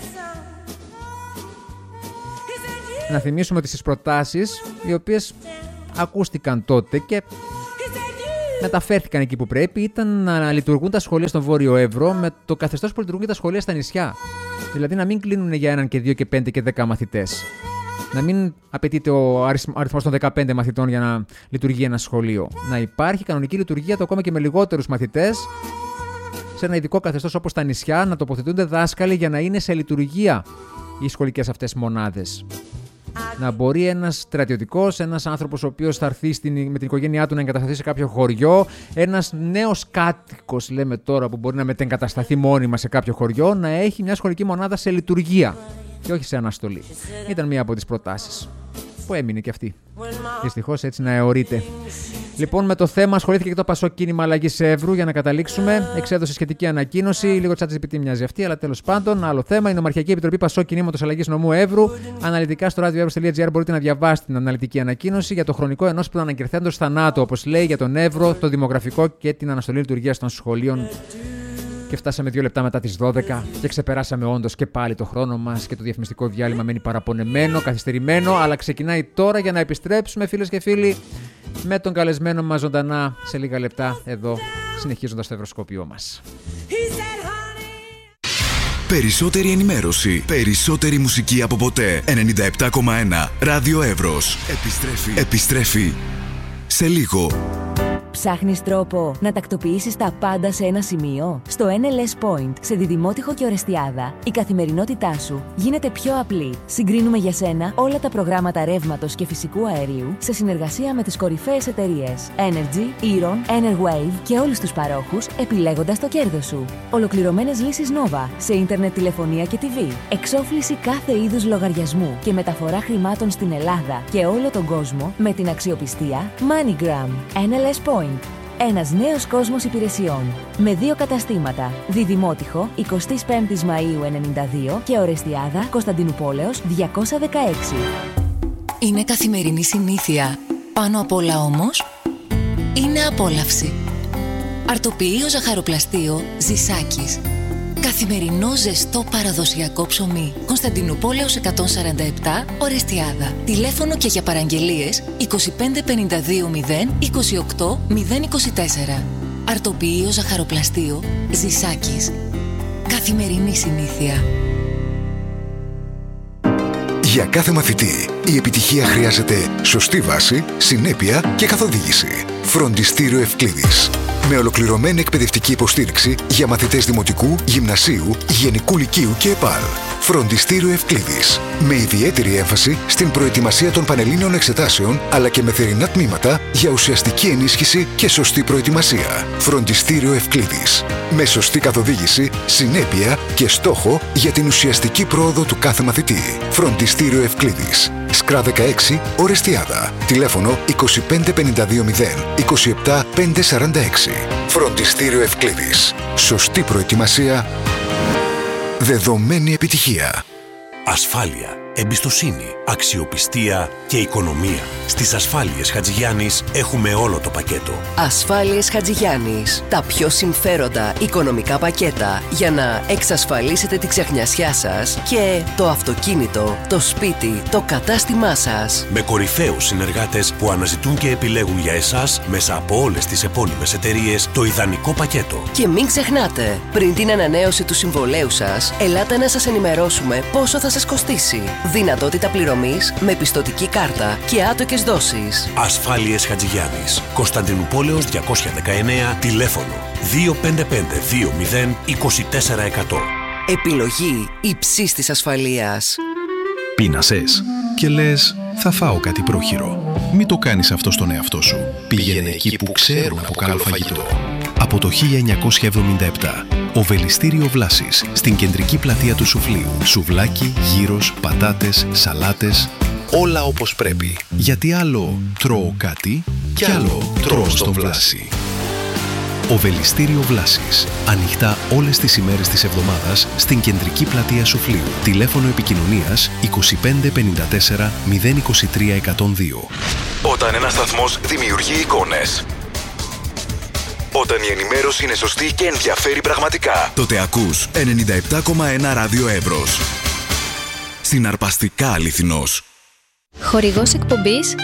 Speaker 9: Να θυμίσουμε ότι στις προτάσεις, οι οποίες ακούστηκαν τότε και μεταφέρθηκαν εκεί που πρέπει, ήταν να λειτουργούν τα σχολεία στον Βόρειο Εύρο με το καθεστώς που λειτουργούν τα σχολεία στα νησιά. Δηλαδή να μην κλείνουν για 1 και 2 και 5 και 10 μαθητές. Να μην απαιτείται ο αριθμός των 15 μαθητών για να λειτουργεί ένα σχολείο. Να υπάρχει κανονική λειτουργία το ακόμα και με λιγότερους μαθητές, σε ένα ειδικό καθεστώς όπως τα νησιά, να τοποθετούνται δάσκαλοι για να είναι σε λειτουργία οι σχολικές αυτές μονάδες. Να μπορεί ένας στρατιωτικός, ένας άνθρωπος ο οποίος θα έρθει με την οικογένειά του να εγκατασταθεί σε κάποιο χωριό, ένας νέος κάτοικος, λέμε τώρα, που μπορεί να μετεγκατασταθεί μόνιμα σε κάποιο χωριό, να έχει μια σχολική μονάδα σε λειτουργία και όχι σε αναστολή. Ήταν μία από τις προτάσεις που έμεινε και αυτή. Δυστυχώς έτσι να αιωρείται. Λοιπόν, με το θέμα ασχολήθηκε και το Πασόκ Κίνημα Αλλαγής Εύρου, για να καταλήξουμε. Εξέδωσε σχετική ανακοίνωση. Λίγο ChatGPT μοιάζει αυτή, αλλά τέλος πάντων, άλλο θέμα. Η Νομαρχιακή Επιτροπή Πασόκ Κινήματος Αλλαγής Νομού Εύρου. Αναλυτικά στο radioevrus.gr μπορείτε να διαβάσετε την αναλυτική ανακοίνωση για το χρονικό ενός προαναγγελθέντος θανάτου, όπως λέει, για τον Εύρο, το δημογραφικό και την αναστολή λειτουργίας των σχολείων. Και φτάσαμε 2 λεπτά μετά τις 12 και ξεπεράσαμε όντως και πάλι το χρόνο μας και το διαφημιστικό διάλειμμα μένει παραπονεμένο, καθυστερημένο, αλλά ξεκινάει τώρα για να επιστρέψουμε, φίλες και φίλοι, με τον καλεσμένο μας ζωντανά σε λίγα λεπτά εδώ, συνεχίζοντας το ευρωσκόπιό μας.
Speaker 12: Περισσότερη ενημέρωση, περισσότερη μουσική από ποτέ. 97,1 Ράδιο Εύρος. Επιστρέφει σε λίγο.
Speaker 13: Ψάχνεις τρόπο να τακτοποιήσεις τα πάντα σε ένα σημείο? Στο NLS Point, σε Διδημότυχο και Ορεστιάδα, η καθημερινότητά σου γίνεται πιο απλή. Συγκρίνουμε για σένα όλα τα προγράμματα ρεύματος και φυσικού αερίου σε συνεργασία με τις κορυφαίες εταιρείες Energy, Eron, Enerwave και όλους τους παρόχους, επιλέγοντας το κέρδος σου. Ολοκληρωμένες λύσεις Nova σε ίντερνετ, τηλεφωνία και TV. Εξόφληση κάθε είδους λογαριασμού και μεταφορά χρημάτων στην Ελλάδα και όλο τον κόσμο με την αξιοπιστία MoneyGram. NLS Point. Ένας νέος κόσμος υπηρεσιών. Με 2 καταστήματα. Διδημότυχο, 25 Μαΐου 92 και Ορεστιάδα, Κωνσταντινουπόλεως 216.
Speaker 1: Είναι καθημερινή συνήθεια. Πάνω απ' όλα όμως,
Speaker 14: είναι απόλαυση. Αρτοποιείο ζαχαροπλαστείο Ζησάκης. Καθημερινό ζεστό παραδοσιακό ψωμί. Κωνσταντινούπολεως 147, Ορεστιάδα. Τηλέφωνο και για παραγγελίες 2552 0 28 024. Αρτοποιείο ζαχαροπλαστείο Ζησάκης. Καθημερινή συνήθεια.
Speaker 12: Για κάθε μαθητή, η επιτυχία χρειάζεται σωστή βάση, συνέπεια και καθοδήγηση. Φροντιστήριο Ευκλήδης. Με ολοκληρωμένη εκπαιδευτική υποστήριξη για μαθητές δημοτικού, γυμνασίου, γενικού λυκείου και ΕΠΑΛ. Φροντιστήριο Ευκλήδης. Με ιδιαίτερη έμφαση στην προετοιμασία των πανελλήνιων εξετάσεων, αλλά και με θερινά τμήματα για ουσιαστική ενίσχυση και σωστή προετοιμασία. Φροντιστήριο Ευκλήδης. Με σωστή καθοδήγηση, συνέπεια και στόχο για την ουσιαστική πρόοδο του κάθε μαθητή. Φροντιστήριο Ευκλήδης. Σκρά 16, Ορεστιάδα. Τηλέφωνο 2552 0 27 546. Φροντιστήριο Ευκλήδης. Σωστή προετοιμασία, δεδομένη επιτυχία.
Speaker 15: Ασφάλεια, εμπιστοσύνη, αξιοπιστία και οικονομία. Στις Ασφάλειες Χατζηγιάννης έχουμε όλο το πακέτο.
Speaker 16: Ασφάλειες Χατζηγιάννης. Τα πιο συμφέροντα οικονομικά πακέτα για να εξασφαλίσετε τη ξεχνιασιά σας και το αυτοκίνητο, το σπίτι, το κατάστημά σας.
Speaker 15: Με κορυφαίους συνεργάτες που αναζητούν και επιλέγουν για εσάς μέσα από όλες τις επώνυμες εταιρείες το ιδανικό πακέτο.
Speaker 16: Και μην ξεχνάτε, πριν την ανανέωση του συμβολέου σας, ελάτε να σας ενημερώσουμε πόσο θα σας κοστίσει. Δυνατότητα πληρωμής με πιστωτική κάρτα και άτοκες δόσεις.
Speaker 15: Ασφάλειες Χατζηγιάννης. Κωνσταντινούπολεως 219, τηλέφωνο 255 20 24 100.
Speaker 16: Επιλογή υψής της ασφαλείας.
Speaker 17: Πείνασες και λες θα φάω κάτι πρόχειρο. Μην το κάνεις αυτό στον εαυτό σου. Πήγαινε εκεί που ξέρουν από καλό φαγητό. Από το 1977, Οβελιστήριο Βλάσης, στην κεντρική πλατεία του Σουφλίου. Σουβλάκι, γύρος, πατάτες, σαλάτες, όλα όπως πρέπει. Γιατί άλλο τρώω κάτι και άλλο τρώω στο Βλάση. Οβελιστήριο Βλάσης. Ανοιχτά όλες τις ημέρες της εβδομάδας στην κεντρική πλατεία Σουφλίου. Τηλέφωνο επικοινωνίας 25 54 023 102.
Speaker 12: Όταν ένας σταθμός δημιουργεί εικόνες, όταν η ενημέρωση είναι σωστή και ενδιαφέρει πραγματικά, τότε ακούς 97,1 Ράδιο Εύρος. Συναρπαστικά αληθινός.
Speaker 7: Χορηγός εκπομπής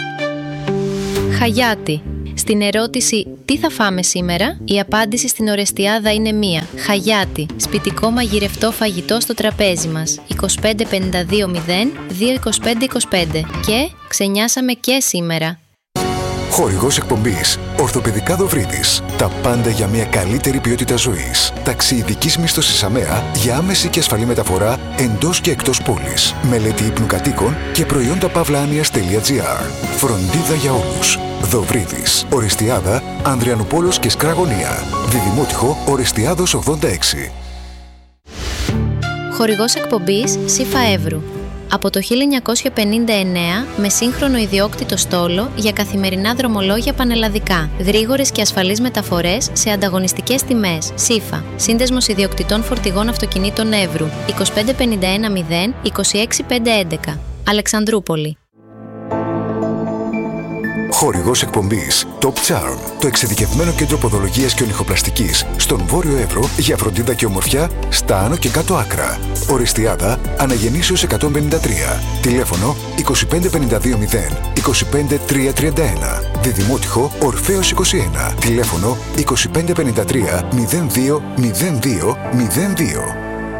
Speaker 7: Χαγιάτη. Στην ερώτηση «Τι θα φάμε σήμερα?», η απάντηση στην Ορεστιάδα είναι μία. Χαγιάτη. Σπιτικό μαγειρευτό φαγητό στο τραπέζι μας. 2552 0 225 25. Και ξενιάσαμε και σήμερα.
Speaker 12: Χορηγός εκπομπής Ορθοπαιδικά Δοβρίδης. Τα πάντα για μια καλύτερη ποιότητα ζωής. Ταξί ειδικής μίσθωσης ΑΜΕΑ για άμεση και ασφαλή μεταφορά εντός και εκτός πόλης. Μελέτη ύπνου κατοίκων και προϊόντα pavlanias.gr. Φροντίδα για όλους. Δοβρίδης. Ορεστιάδα, Ανδριανουπόλος και Σκραγωνία. Διδημότυχο Ορεστιάδος 86.
Speaker 7: Χορηγός εκπομπής ΣΥΦΑ Εύρου. Από το 1959 με σύγχρονο ιδιόκτητο στόλο για καθημερινά δρομολόγια πανελλαδικά. Γρήγορες και ασφαλείς μεταφορές σε ανταγωνιστικές τιμές. ΣΥΦΑ. Σύνδεσμος ιδιοκτητών φορτηγών αυτοκινήτων Εύρου. 2551 0 26 511. Αλεξανδρούπολη.
Speaker 12: Χορηγός εκπομπής Top Charm, το εξειδικευμένο κέντρο ποδολογίας και ονυχοπλαστικής στον Βόρειο Εύρο για φροντίδα και ομορφιά στα άνω και κάτω άκρα. Ορεστιάδα, Αναγεννήσεως 153. Τηλέφωνο 2552 0 25 331. Διδημότυχο Ορφέως 21. Τηλέφωνο 2553 02 02 02.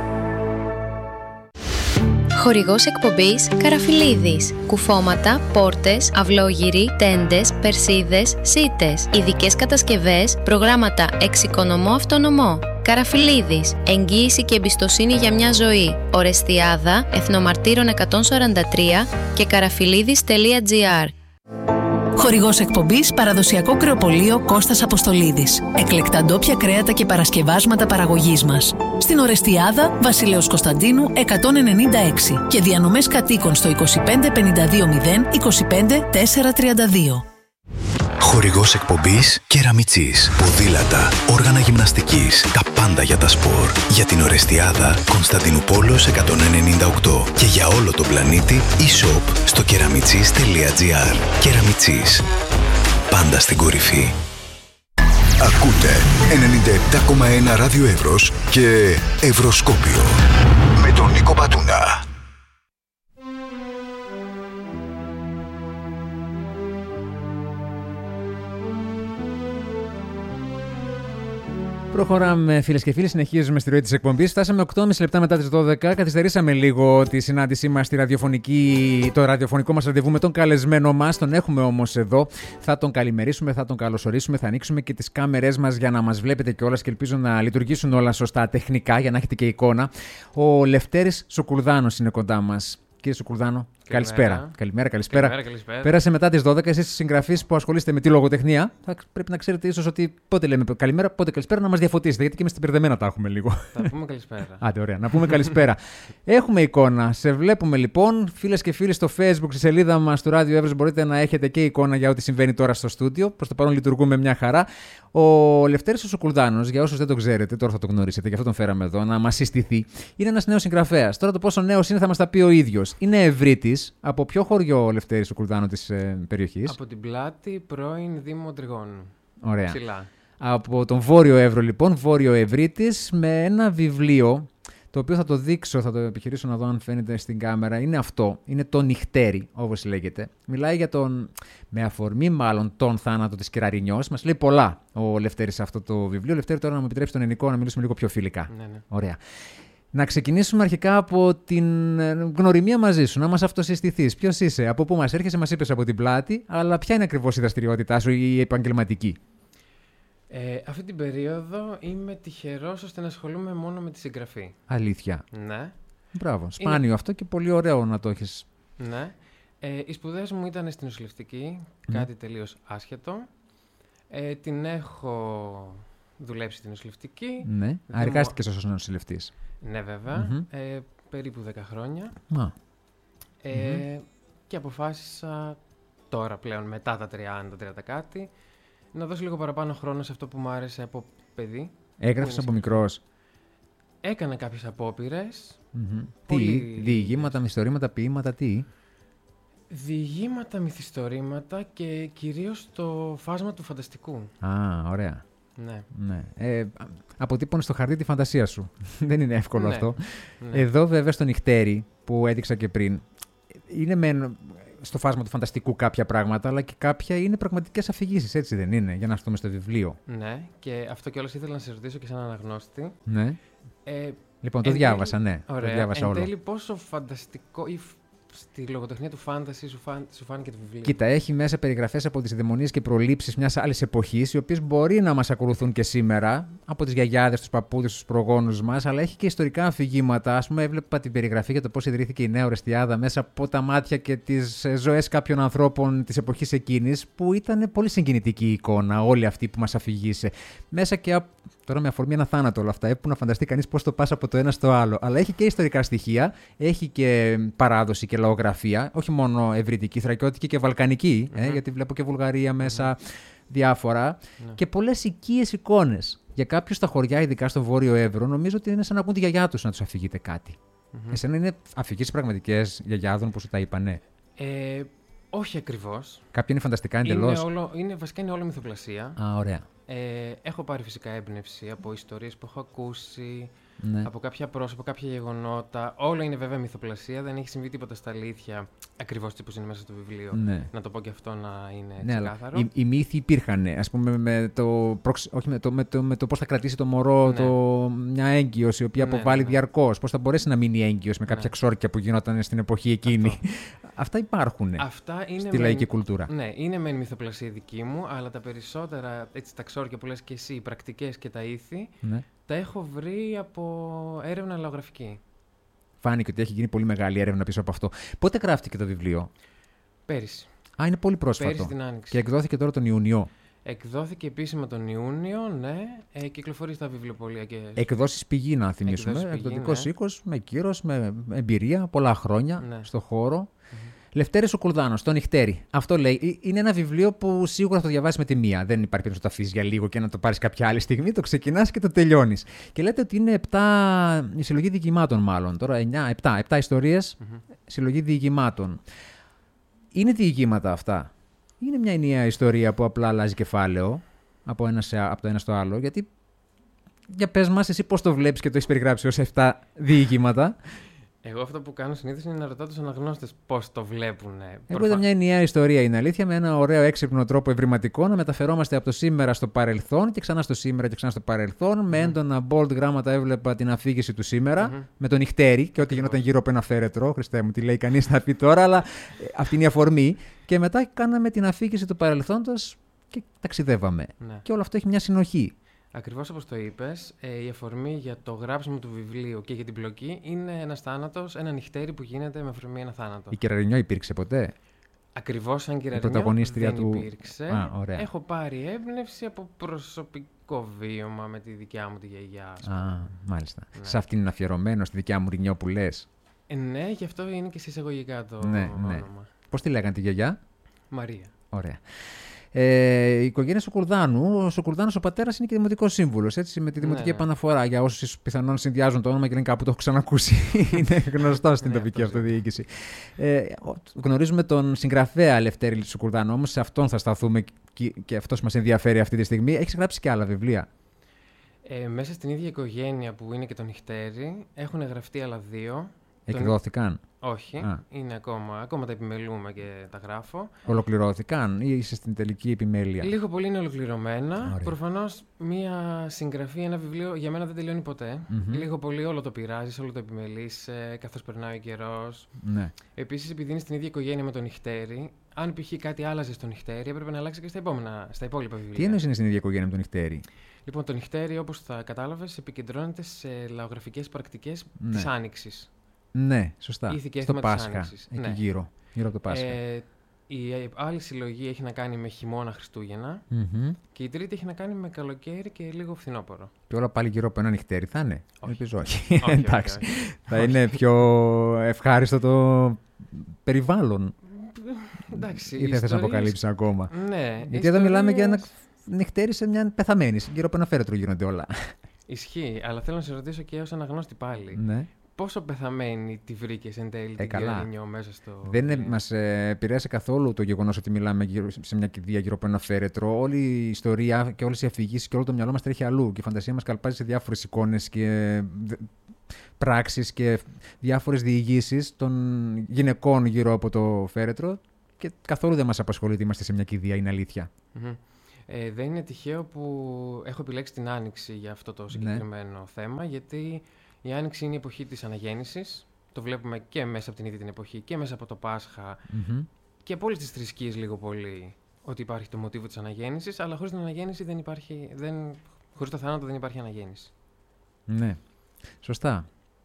Speaker 7: Χορηγός εκπομπής Καραφιλίδης. Κουφώματα, πόρτες, αυλόγυροι, τέντες, περσίδες, σίτες. Ειδικές κατασκευές, προγράμματα εξοικονομώ αυτονομώ. Καραφιλίδης. Εγγύηση και εμπιστοσύνη για μια ζωή. Ορεστιάδα, Εθνομαρτύρων 143 και καραφιλίδης.gr.
Speaker 8: Χορηγός εκπομπής Παραδοσιακό Κρεοπωλείο Κώστας Αποστολίδης. Εκλεκτά ντόπια κρέατα και παρασκευάσματα παραγωγής μας. Στην Ορεστιάδα, Βασιλέως Κωνσταντίνου 196 και διανομές κατοίκων στο 25 52 0 25 432.
Speaker 12: Χορηγός εκπομπής Κεραμιτσής. Ποδήλατα, όργανα γυμναστικής, τα πάντα για τα σπορ. Για την Ορεστιάδα, Κωνσταντινούπολεως 198 και για όλο τον πλανήτη e-shop στο keramichis.gr. Κεραμιτσής. Πάντα στην κορυφή. Ακούτε 97,1 ράδιο Εύρος και Ευρωσκόπιο με τον Νίκο Πατούνα.
Speaker 9: Προχωράμε, φίλες και φίλοι, συνεχίζουμε στη ροή της εκπομπής. Φτάσαμε 8,5 λεπτά μετά τις 12. Καθυστερήσαμε λίγο τη συνάντησή μας το ραδιοφωνικό μας ραντεβού με τον καλεσμένο μας. Τον έχουμε όμως εδώ. Θα τον καλημερίσουμε, θα τον καλωσορίσουμε, θα ανοίξουμε και τις κάμερές μας για να μας βλέπετε κιόλας και ελπίζω να λειτουργήσουν όλα σωστά τεχνικά για να έχετε και εικόνα. Ο Λευτέρης Σοκουρδάνος είναι κοντά μας. Κύριε Σοκουρδάνο, καλησπέρα. Καλησπέρα. Πέρασε μετά τις 12. Εσείς συγγραφείς που ασχολείστε με τη λογοτεχνία, θα πρέπει να ξέρετε ίσως ότι πότε λέμε καλημέρα, πότε καλησπέρα, να μας διαφωτίσετε. Γιατί και εμείς την μπερδεμένα τα έχουμε λίγο.
Speaker 18: Θα πούμε καλησπέρα.
Speaker 9: Άντε, ωραία. Να πούμε καλησπέρα. Έχουμε εικόνα. Σε βλέπουμε λοιπόν. Φίλες και φίλοι, στο Facebook, στη σελίδα μας του Ράδιο Εύρος, μπορείτε να έχετε και εικόνα για ό,τι συμβαίνει τώρα στο στούντιο. Προς το παρόν λειτουργούμε μια χαρά. Ο Λευτέρης ο Σοκουρδάνος, για όσους δεν το ξέρετε, τώρα θα το γνωρίσετε, γι' αυτό τον φέραμε εδώ, να μας συστηθεί. Είναι ένας νέος συγγραφέας. Τώρα το πόσο νέος είναι θα μας τα πει ο ίδιος. Είναι ευρύτης. Από ποιο χωριό ο Λευτέρης Σοκουρδάνο της περιοχής?
Speaker 18: Από την Πλάτη, πρώην Δήμο Τριγώνου.
Speaker 9: Ωραία.
Speaker 18: Ψηλά.
Speaker 9: Από τον Βόρειο Εύρο, λοιπόν, Βόρειο Ευρύτης, με ένα βιβλίο, το οποίο θα το δείξω, θα το επιχειρήσω να δω αν φαίνεται στην κάμερα. Είναι αυτό. Είναι το Νυχτέρι, όπως λέγεται. Μιλάει για με αφορμή μάλλον τον θάνατο της Κυραρινιός. Μας λέει πολλά ο Λευτέρης σε αυτό το βιβλίο. Λευτέρη, τώρα να μου επιτρέψει τον ελληνικό να μιλήσουμε λίγο πιο φιλικά.
Speaker 18: Ναι.
Speaker 9: Ωραία. Να ξεκινήσουμε αρχικά από την γνωριμία μαζί σου, να μας αυτοσυστηθείς. Ποιος είσαι, από πού μας έρχεσαι, μας είπες από την Πλάτη, αλλά ποια είναι ακριβώς η δραστηριότητά σου, η επαγγελματική?
Speaker 18: Αυτή την περίοδο είμαι τυχερός ώστε να ασχολούμαι μόνο με τη συγγραφή.
Speaker 9: Αλήθεια?
Speaker 18: Ναι.
Speaker 9: Μπράβο. Σπάνιο αυτό και πολύ ωραίο να το έχεις.
Speaker 18: Ναι. Οι σπουδές μου ήταν στην νοσηλευτική, κάτι τελείως άσχετο. Την έχω δουλέψει στην νοσηλευτική.
Speaker 9: Ναι. Εργάστηκες ως νοσηλευτής?
Speaker 18: Ναι, βέβαια. Περίπου 10 χρόνια. Και αποφάσισα τώρα πλέον, μετά τα 30 κάτι, να δώσω λίγο παραπάνω χρόνο σε αυτό που μου άρεσε από παιδί.
Speaker 9: Έγραφες από μικρός?
Speaker 18: Έκανα κάποιες απόπειρες.
Speaker 9: Τι, διηγήματα, μυθιστορήματα, ποίηματα, τι?
Speaker 18: Διηγήματα, μυθιστορήματα και κυρίως το φάσμα του φανταστικού.
Speaker 9: Ωραία.
Speaker 18: Ναι.
Speaker 9: Αποτύπωνες στο χαρτί τη φαντασία σου. Δεν είναι εύκολο αυτό.
Speaker 18: Ναι.
Speaker 9: Εδώ βέβαια στο Νυχτέρι που έδειξα και πριν, είναι στο φάσμα του φανταστικού κάποια πράγματα, αλλά και κάποια είναι πραγματικές αφηγήσεις, έτσι δεν είναι, για να έρθουμε στο βιβλίο?
Speaker 18: Ναι, και αυτό κιόλας ήθελα να σε ρωτήσω και σαν αναγνώστη.
Speaker 9: Ναι. Λοιπόν, το διάβασα, ναι.
Speaker 18: Ωραία.
Speaker 9: Το διάβασα όλο.
Speaker 18: Εν τέλει, πόσο φανταστικό ή στη λογοτεχνία του φάνταση σου φάνηκε το βιβλίο?
Speaker 9: Κοίτα, έχει μέσα περιγραφές από τις δαιμονίες και προλήψεις μιας άλλης εποχής, οι οποίες μπορεί να μας ακολουθούν και σήμερα, από τις γιαγιάδες, τους παππούδες, τους προγόνους μας, αλλά έχει και ιστορικά αφηγήματα. Ας πούμε, έβλεπα την περιγραφή για το πώς ιδρύθηκε η Νέα Ορεστιάδα μέσα από τα μάτια και τις ζωές κάποιων ανθρώπων της εποχής εκείνης, που ήταν πολύ συγκινητική η εικόνα, όλη αυτή που μας αφηγήσε. Μέσα και τώρα με αφορμή ένα θάνατο όλα αυτά, που να φανταστεί κανείς πώς το πας από το ένα στο άλλο. Αλλά έχει και ιστορικά στοιχεία, έχει και παράδοση και λαογραφία, όχι μόνο ευρυτική, θρακιώτικη και βαλκανική, γιατί βλέπω και Βουλγαρία μέσα, διάφορα, και πολλές οικίες εικόνες. Για κάποιους στα χωριά, ειδικά στο Βόρειο Εύρο, νομίζω ότι είναι σαν να ακούν τη γιαγιά τους να τους αφηγείται κάτι. Εσένα είναι αφηγήσεις πραγματικές γιαγιάδων που σου τα είπανε?
Speaker 18: Όχι ακριβώς.
Speaker 9: Κάποια είναι φανταστικά εντελώς?
Speaker 18: Βασικά είναι όλο μυθοπλασία.
Speaker 9: Ωραία.
Speaker 18: Έχω πάρει φυσικά έμπνευση από ιστορίες που έχω ακούσει,
Speaker 9: ναι,
Speaker 18: από κάποια πρόσωπα, κάποια γεγονότα. Όλο είναι βέβαια μυθοπλασία, δεν έχει συμβεί τίποτα στα αλήθεια ακριβώς όπως είναι μέσα στο βιβλίο.
Speaker 9: Ναι.
Speaker 18: Να το πω και αυτό να είναι
Speaker 9: Ναι,
Speaker 18: ξεκάθαρο.
Speaker 9: αλλά οι μύθοι υπήρχαν, ας πούμε, με το πώς θα κρατήσει το μωρό μια έγκυος η οποία αποβάλλει διαρκώς, πώς θα μπορέσει να μείνει έγκυος με κάποια ξόρκια που γινόταν στην εποχή εκείνη. Αυτά υπάρχουν στη λαϊκή κουλτούρα.
Speaker 18: Ναι, είναι μεν μυθοπλασία δική μου, αλλά τα περισσότερα, έτσι, τα ξόρκια που λες και εσύ, οι πρακτικές και τα ήθη, τα έχω βρει από έρευνα λαογραφική.
Speaker 9: Φάνηκε ότι έχει γίνει πολύ μεγάλη έρευνα πίσω από αυτό. Πότε γράφτηκε το βιβλίο?
Speaker 18: Πέρυσι.
Speaker 9: Είναι πολύ πρόσφατο.
Speaker 18: Πέρυσι την Άνοιξη.
Speaker 9: Και εκδόθηκε τώρα τον Ιούνιο.
Speaker 18: Εκδόθηκε επίσημα τον Ιούνιο, ναι. Κυκλοφορεί στα βιβλιοπωλεία και.
Speaker 9: Εκδόσεις Πηγή, να θυμίσουμε. Εκδοτικός οίκος, με κύρος, με εμπειρία, πολλά χρόνια στο χώρο. Λευτέρης Σοκουρδάνος, το Νυχτέρι. Αυτό λέει. Είναι ένα βιβλίο που σίγουρα θα το διαβάσεις με τη μία. Δεν υπάρχει περίπτωση να το αφήσεις για λίγο και να το πάρεις κάποια άλλη στιγμή. Το ξεκινάς και το τελειώνεις. Και λέτε ότι είναι 7 η συλλογή διηγημάτων, μάλλον. Τώρα 7 ιστορίες, συλλογή διηγημάτων. Είναι διηγήματα αυτά? Είναι μια ενιαία ιστορία που απλά αλλάζει κεφάλαιο? από το ένα στο άλλο. Γιατί, για πες μας, εσύ πώς το βλέπεις και το έχεις περιγράψει ως 7 διοικήματα.
Speaker 18: Εγώ αυτό που κάνω συνήθως είναι να ρωτάω τους αναγνώστες πώς το βλέπουν.
Speaker 9: Εγώ είδα μια ενιαία ιστορία, είναι αλήθεια, με ένα ωραίο έξυπνο τρόπο ευρηματικό να μεταφερόμαστε από το σήμερα στο παρελθόν και ξανά στο σήμερα και ξανά στο παρελθόν. Με έντονα bold γράμματα έβλεπα την αφήγηση του σήμερα, με τον νυχτέρι και ό,τι γινόταν γύρω από ένα φέρετρο. Χριστέ μου, τι λέει κανείς να πει τώρα, αλλά αυτή είναι η αφορμή. Και μετά κάναμε την αφήγηση του παρελθόντος και ταξιδεύαμε.
Speaker 18: Ναι.
Speaker 9: Και όλο αυτό έχει μια συνοχή.
Speaker 18: Ακριβώς όπως το είπες, η αφορμή για το γράψιμο του βιβλίου και για την πλοκή είναι ένας θάνατος, ένα νυχτέρι που γίνεται με αφορμή ένα θάνατο.
Speaker 9: Η Κεραρινιό υπήρξε ποτέ?
Speaker 18: Ακριβώς σαν Κεραρινιό
Speaker 9: πρωταγωνίστρια
Speaker 18: δεν
Speaker 9: του...
Speaker 18: υπήρξε.
Speaker 9: Ωραία.
Speaker 18: Έχω πάρει έμπνευση από προσωπικό βίωμα με τη δικιά μου τη γιαγιά.
Speaker 9: Μάλιστα.
Speaker 18: Ναι.
Speaker 9: Σε αυτήν είναι αφιερωμένο, στη δικιά μου Ρινιό που λες.
Speaker 18: Ναι, γι' αυτό είναι και σε εισαγωγικά το όνομα.
Speaker 9: Πώς τη λέγανε τη γιαγιά?
Speaker 18: Μαρία.
Speaker 9: Ωραία. Η οικογένεια Σοκουρδάνου, ο Σοκουρδάνος ο πατέρας είναι και δημοτικός σύμβουλος, έτσι, με τη δημοτική επαναφορά. Για όσους πιθανόν συνδυάζουν το όνομα και λένε κάπου το έχω ξανακούσει. Είναι γνωστό στην τοπική αυτοδιοίκηση. Γνωρίζουμε τον συγγραφέα Λευτέρη Σοκουρδάνου, όμως σε αυτόν θα σταθούμε και αυτός μας ενδιαφέρει αυτή τη στιγμή. Έχεις γράψει και άλλα βιβλία?
Speaker 18: Μέσα στην ίδια οικογένεια που είναι και το νυχτέρι έχουν γραφτεί άλλα 2.
Speaker 9: Εκδόθηκαν?
Speaker 18: Όχι, είναι ακόμα τα επιμελούμε και τα γράφω.
Speaker 9: Ολοκληρώθηκαν ή είσαι στην τελική επιμέλεια?
Speaker 18: Λίγο πολύ είναι ολοκληρωμένα. Προφανώς μία συγγραφή, ένα βιβλίο για μένα δεν τελειώνει ποτέ. Λίγο πολύ όλο το πειράζεις, όλο το επιμελείς καθώς περνάει ο καιρός.
Speaker 9: Ναι.
Speaker 18: Επίσης, επειδή είναι στην ίδια οικογένεια με το νυχτέρι, αν π.χ. κάτι άλλαζε στο νυχτέρι, έπρεπε να αλλάξει και στα υπόλοιπα βιβλία.
Speaker 9: Τι εννοείς είναι στην ίδια οικογένεια με το νυχτέρι?
Speaker 18: Λοιπόν, το νυχτέρι, όπως θα κατάλαβες, επικεντρώνεται σε λαογραφικές πρακτικές της Άνοιξης.
Speaker 9: Ναι, σωστά.
Speaker 18: Στο
Speaker 9: Πάσχα, εκεί γύρω από το Πάσχα.
Speaker 18: Η άλλη συλλογή έχει να κάνει με χειμώνα Χριστούγεννα και η τρίτη έχει να κάνει με καλοκαίρι και λίγο φθινόπωρο.
Speaker 9: Και όλα πάλι γύρω από ένα νυχτέρι θα είναι?
Speaker 18: Όχι.
Speaker 9: Όχι. Εντάξει. Θα είναι πιο ευχάριστο το περιβάλλον.
Speaker 18: Εντάξει.
Speaker 9: Ή δεν θες να αποκαλύψεις ακόμα?
Speaker 18: Ναι.
Speaker 9: Γιατί εδώ μιλάμε για ένα νυχτέρι σε μια πεθαμένη. Γύρω από ένα φέρετρο γίνονται όλα.
Speaker 18: Ισχύει, αλλά θέλω να σε ρωτήσω και ως αναγνώστη πάλι.
Speaker 9: Ναι.
Speaker 18: Πόσο πεθαμένη τη βρήκες εν τέλει την Κεραρινιό μέσα στο...
Speaker 9: Δεν μας επηρέασε καθόλου το γεγονός ότι μιλάμε σε μια κηδεία γύρω από ένα φέρετρο. Όλη η ιστορία και όλες οι αφηγήσεις και όλο το μυαλό μας τρέχει αλλού. Και η φαντασία μας καλπάζει σε διάφορες εικόνες και πράξεις και διάφορες διηγήσεις των γυναικών γύρω από το φέρετρο. Και καθόλου δεν μας απασχολεί ότι είμαστε σε μια κηδεία, είναι αλήθεια.
Speaker 18: Δεν είναι τυχαίο που έχω επιλέξει την Άνοιξη για αυτό το συγκεκριμένο θέμα, γιατί η Άνοιξη είναι η εποχή της αναγέννησης. Το βλέπουμε και μέσα από την ίδια την εποχή και μέσα από το Πάσχα και από όλες τις θρησκείες λίγο πολύ ότι υπάρχει το μοτίβο της αναγέννησης, αλλά χωρίς την αναγέννηση χωρίς το θάνατο δεν υπάρχει αναγέννηση.
Speaker 9: Ναι, σωστά.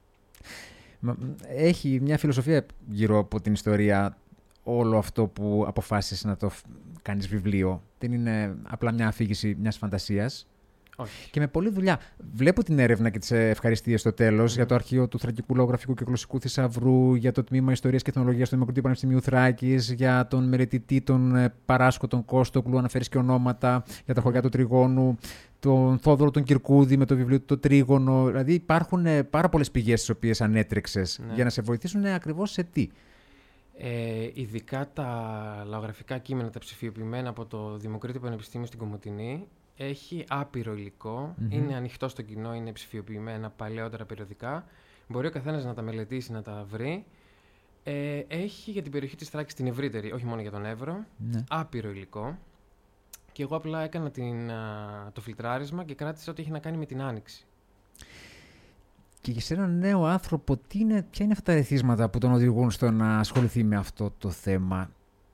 Speaker 9: Έχει μια φιλοσοφία γύρω από την ιστορία όλο αυτό που αποφάσισες να το κάνεις βιβλίο. Δεν είναι απλά μια αφήγηση μιας φαντασίας.
Speaker 18: Όχι.
Speaker 9: Και με πολλή δουλειά. Βλέπω την έρευνα και τις ευχαριστίες στο τέλος για το αρχείο του Θρακικού Λογογραφικού και Γλωσσικού Θησαυρού, για το τμήμα Ιστορίας και Εθνολογίας του Δημοκρατικού Πανεπιστημίου Θράκης, για τον μελετητή τον Παράσκο, τον Κόστοκλου, αναφέρεις και ονόματα, για τα χωριά του Τριγώνου, τον Θόδωρο τον Κυρκούδη με το βιβλίο του Το Τρίγωνο. Δηλαδή υπάρχουν πάρα πολλές πηγές στις οποίες ανέτρεξες για να σε βοηθήσουν ακριβώς σε τι?
Speaker 18: Ειδικά τα λαογραφικά κείμενα, τα ψηφιοποιημένα από το Δημοκρατικό Πανεπιστήμιο στην Κομοτηνή, έχει άπειρο υλικό, είναι ανοιχτό στο κοινό, είναι ψηφιοποιημένα παλαιότερα περιοδικά. Μπορεί ο καθένας να τα μελετήσει, να τα βρει. Έχει για την περιοχή της Θράκης την ευρύτερη, όχι μόνο για τον Εύρο, άπειρο υλικό. Και εγώ απλά έκανα το φιλτράρισμα και κράτησα ό,τι έχει να κάνει με την Άνοιξη.
Speaker 9: Και σε έναν νέο άνθρωπο, ποια είναι αυτά τα ερεθίσματα που τον οδηγούν στο να ασχοληθεί με αυτό το θέμα?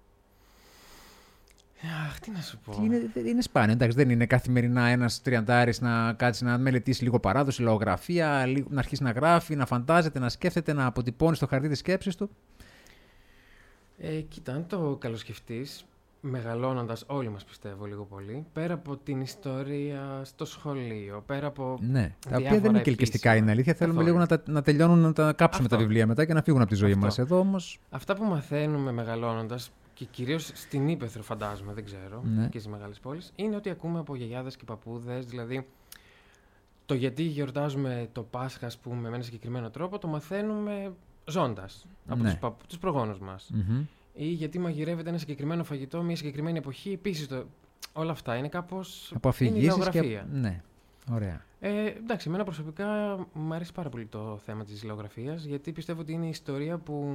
Speaker 18: Αχ, τι να σου πω.
Speaker 9: Είναι σπάνιο, εντάξει, δεν είναι καθημερινά ένας τριαντάρης να κάτσει να μελετήσει λίγο παράδοση, λαογραφία, να αρχίσει να γράφει, να φαντάζεται, να σκέφτεται, να αποτυπώνει στο χαρτί τις σκέψεις του.
Speaker 18: Κοίτα, αν το καλοσκεφτείς, μεγαλώνοντας όλοι μας πιστεύω λίγο πολύ, πέρα από την ιστορία στο σχολείο, πέρα από
Speaker 9: τα οποία δεν είναι και ελκυστικά, είναι αλήθεια. Θέλουμε λίγο να τελειώνουν, να τα κάψουμε τα βιβλία μετά και να φύγουν από τη ζωή μας. Εδώ όμως...
Speaker 18: Αυτά που μαθαίνουμε μεγαλώνοντας, και κυρίως στην Ήπεθρο φαντάζομαι, δεν ξέρω, και στις μεγάλες πόλεις, είναι ότι ακούμε από γιαγιάδες και παππούδες, δηλαδή το γιατί γιορτάζουμε το Πάσχα, ας πούμε, με ένα συγκεκριμένο τρόπο, το μαθαίνουμε ζώντας από τους προγόνους μας. Ή γιατί μαγειρεύεται ένα συγκεκριμένο φαγητό μια συγκεκριμένη εποχή, επίσης Όλα αυτά είναι κάπως.
Speaker 9: Από αφηγήσεις
Speaker 18: και.
Speaker 9: Ναι, ωραία.
Speaker 18: Εντάξει, εμένα προσωπικά μου αρέσει πάρα πολύ το θέμα της λαογραφίας, γιατί πιστεύω ότι είναι η ιστορία που.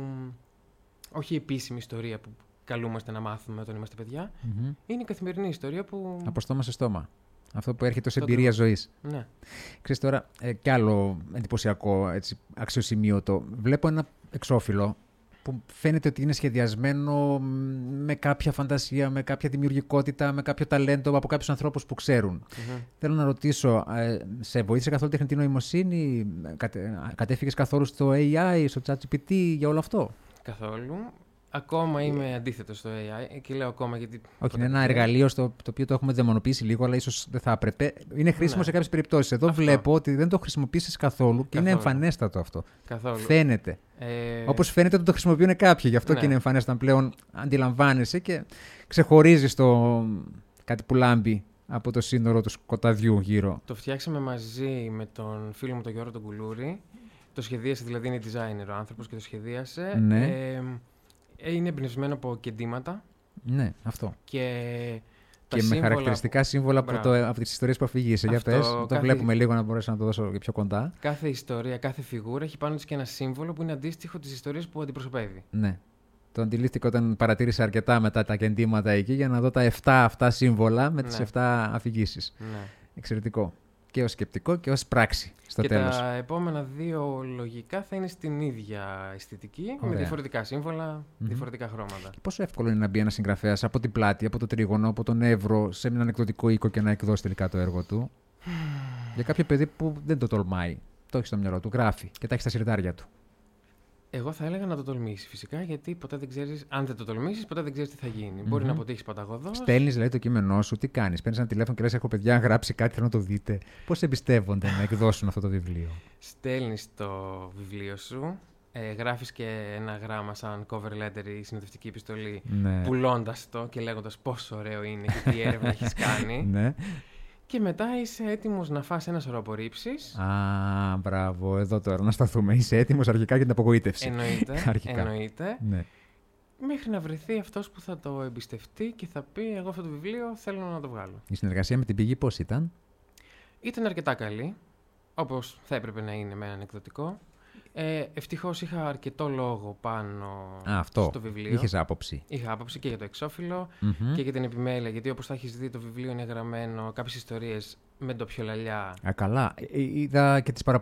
Speaker 18: Όχι η επίσημη ιστορία που καλούμαστε να μάθουμε όταν είμαστε παιδιά. Είναι η καθημερινή ιστορία που.
Speaker 9: Από στόμα σε στόμα. Αυτό που έρχεται ως εμπειρία ζωής.
Speaker 18: Ναι.
Speaker 9: Ξέρεις τώρα, κι άλλο εντυπωσιακό, έτσι, αξιοσημείωτο. Βλέπω ένα εξώφυλλο που φαίνεται ότι είναι σχεδιασμένο με κάποια φαντασία, με κάποια δημιουργικότητα, με κάποιο ταλέντο από κάποιους ανθρώπους που ξέρουν. Θέλω να ρωτήσω, σε βοήθησε καθόλου τεχνητή νοημοσύνη, κατέφυγες καθόλου στο AI, στο ChatGPT για όλο αυτό?
Speaker 18: Καθόλου. Ακόμα είμαι αντίθετος στο AI και λέω ακόμα γιατί.
Speaker 9: Όχι, είναι ένα εργαλείο το οποίο το έχουμε δαιμονοποιήσει λίγο, αλλά ίσως δεν θα έπρεπε. Είναι χρήσιμο σε κάποιες περιπτώσεις. Εδώ βλέπω ότι δεν το χρησιμοποιήσεις καθόλου και είναι εμφανέστατο αυτό.
Speaker 18: Καθόλου.
Speaker 9: Φαίνεται. Όπως φαίνεται ότι το χρησιμοποιούν κάποιοι, γι' αυτό και είναι εμφανέστατο πλέον. Αντιλαμβάνεσαι και ξεχωρίζεις κάτι που λάμπει από το σύνορο του σκοταδιού γύρω.
Speaker 18: Το φτιάξαμε μαζί με τον φίλο μου τον Γιώργο τον Κουλούρη. Το σχεδίασε, δηλαδή είναι designer ο άνθρωπος και το σχεδίασε.
Speaker 9: Ναι.
Speaker 18: Είναι εμπνευσμένο από κεντήματα.
Speaker 9: Ναι, αυτό.
Speaker 18: Και
Speaker 9: με χαρακτηριστικά σύμβολα από τις ιστορίες που αφηγείσαι. Για πες, το βλέπουμε λίγο να μπορέσω να το δώσω πιο κοντά.
Speaker 18: Κάθε ιστορία, κάθε φιγούρα έχει πάνω της και ένα σύμβολο που είναι αντίστοιχο της ιστορίας που αντιπροσωπεύει.
Speaker 9: Ναι. Το αντιλήφθηκα όταν παρατήρησα αρκετά μετά τα κεντήματα εκεί για να δω τα 7 αυτά σύμβολα με τις 7 αφηγήσεις.
Speaker 18: Ναι.
Speaker 9: Εξαιρετικό. Και ως σκεπτικό και ως πράξη στο τέλος.
Speaker 18: Και τα επόμενα 2 λογικά θα είναι στην ίδια αισθητική, με διαφορετικά σύμβολα, διαφορετικά χρώματα.
Speaker 9: Και πόσο εύκολο είναι να μπει ένας συγγραφέας από την πλάτη, από το τρίγωνο, από τον εύρο σε έναν εκδοτικό οίκο και να εκδώσει τελικά το έργο του? Για κάποιο παιδί που δεν το τολμάει, το έχει στο μυαλό του, γράφει και τα έχει στα συρτάρια του.
Speaker 18: Εγώ θα έλεγα να το τολμήσει φυσικά, γιατί ποτέ δεν ξέρεις, αν δεν το τολμήσεις, ποτέ δεν ξέρεις τι θα γίνει. Μπορεί να αποτύχεις παταγωδός.
Speaker 9: Στέλνεις δηλαδή το κείμενό σου, τι κάνεις? Παίρνεις ένα τηλέφωνο και λες: έχω παιδιά, γράψει κάτι, θέλω να το δείτε. Πώς εμπιστεύονται να εκδώσουν αυτό το βιβλίο?
Speaker 18: Στέλνεις το βιβλίο σου, γράφεις και ένα γράμμα σαν cover letter ή συνοδευτική επιστολή, πουλώντας το και λέγοντας πόσο ωραίο είναι και τι έρευνα έχεις κάνει.
Speaker 9: Ναι.
Speaker 18: Και μετά είσαι έτοιμος να φας ένα σωρό απορρίψεις.
Speaker 9: Α, μπράβο, εδώ τώρα να σταθούμε. Είσαι έτοιμος αρχικά για την απογοήτευση.
Speaker 18: Εννοείται.
Speaker 9: Ναι.
Speaker 18: Μέχρι να βρεθεί αυτός που θα το εμπιστευτεί και θα πει: εγώ αυτό το βιβλίο θέλω να το βγάλω.
Speaker 9: Η συνεργασία με την Πηγή πώς ήταν?
Speaker 18: Ήταν αρκετά καλή, όπως θα έπρεπε να είναι με έναν εκδοτικό. Ευτυχώς είχα αρκετό λόγο πάνω στο βιβλίο.
Speaker 9: Είχες άποψη?
Speaker 18: Είχα άποψη και για το εξώφυλλο και για την επιμέλεια. Γιατί όπως θα έχεις δει, το βιβλίο είναι γραμμένο κάποιες ιστορίες με ντοπιολαλιά.
Speaker 9: Καλά. Είδα και τις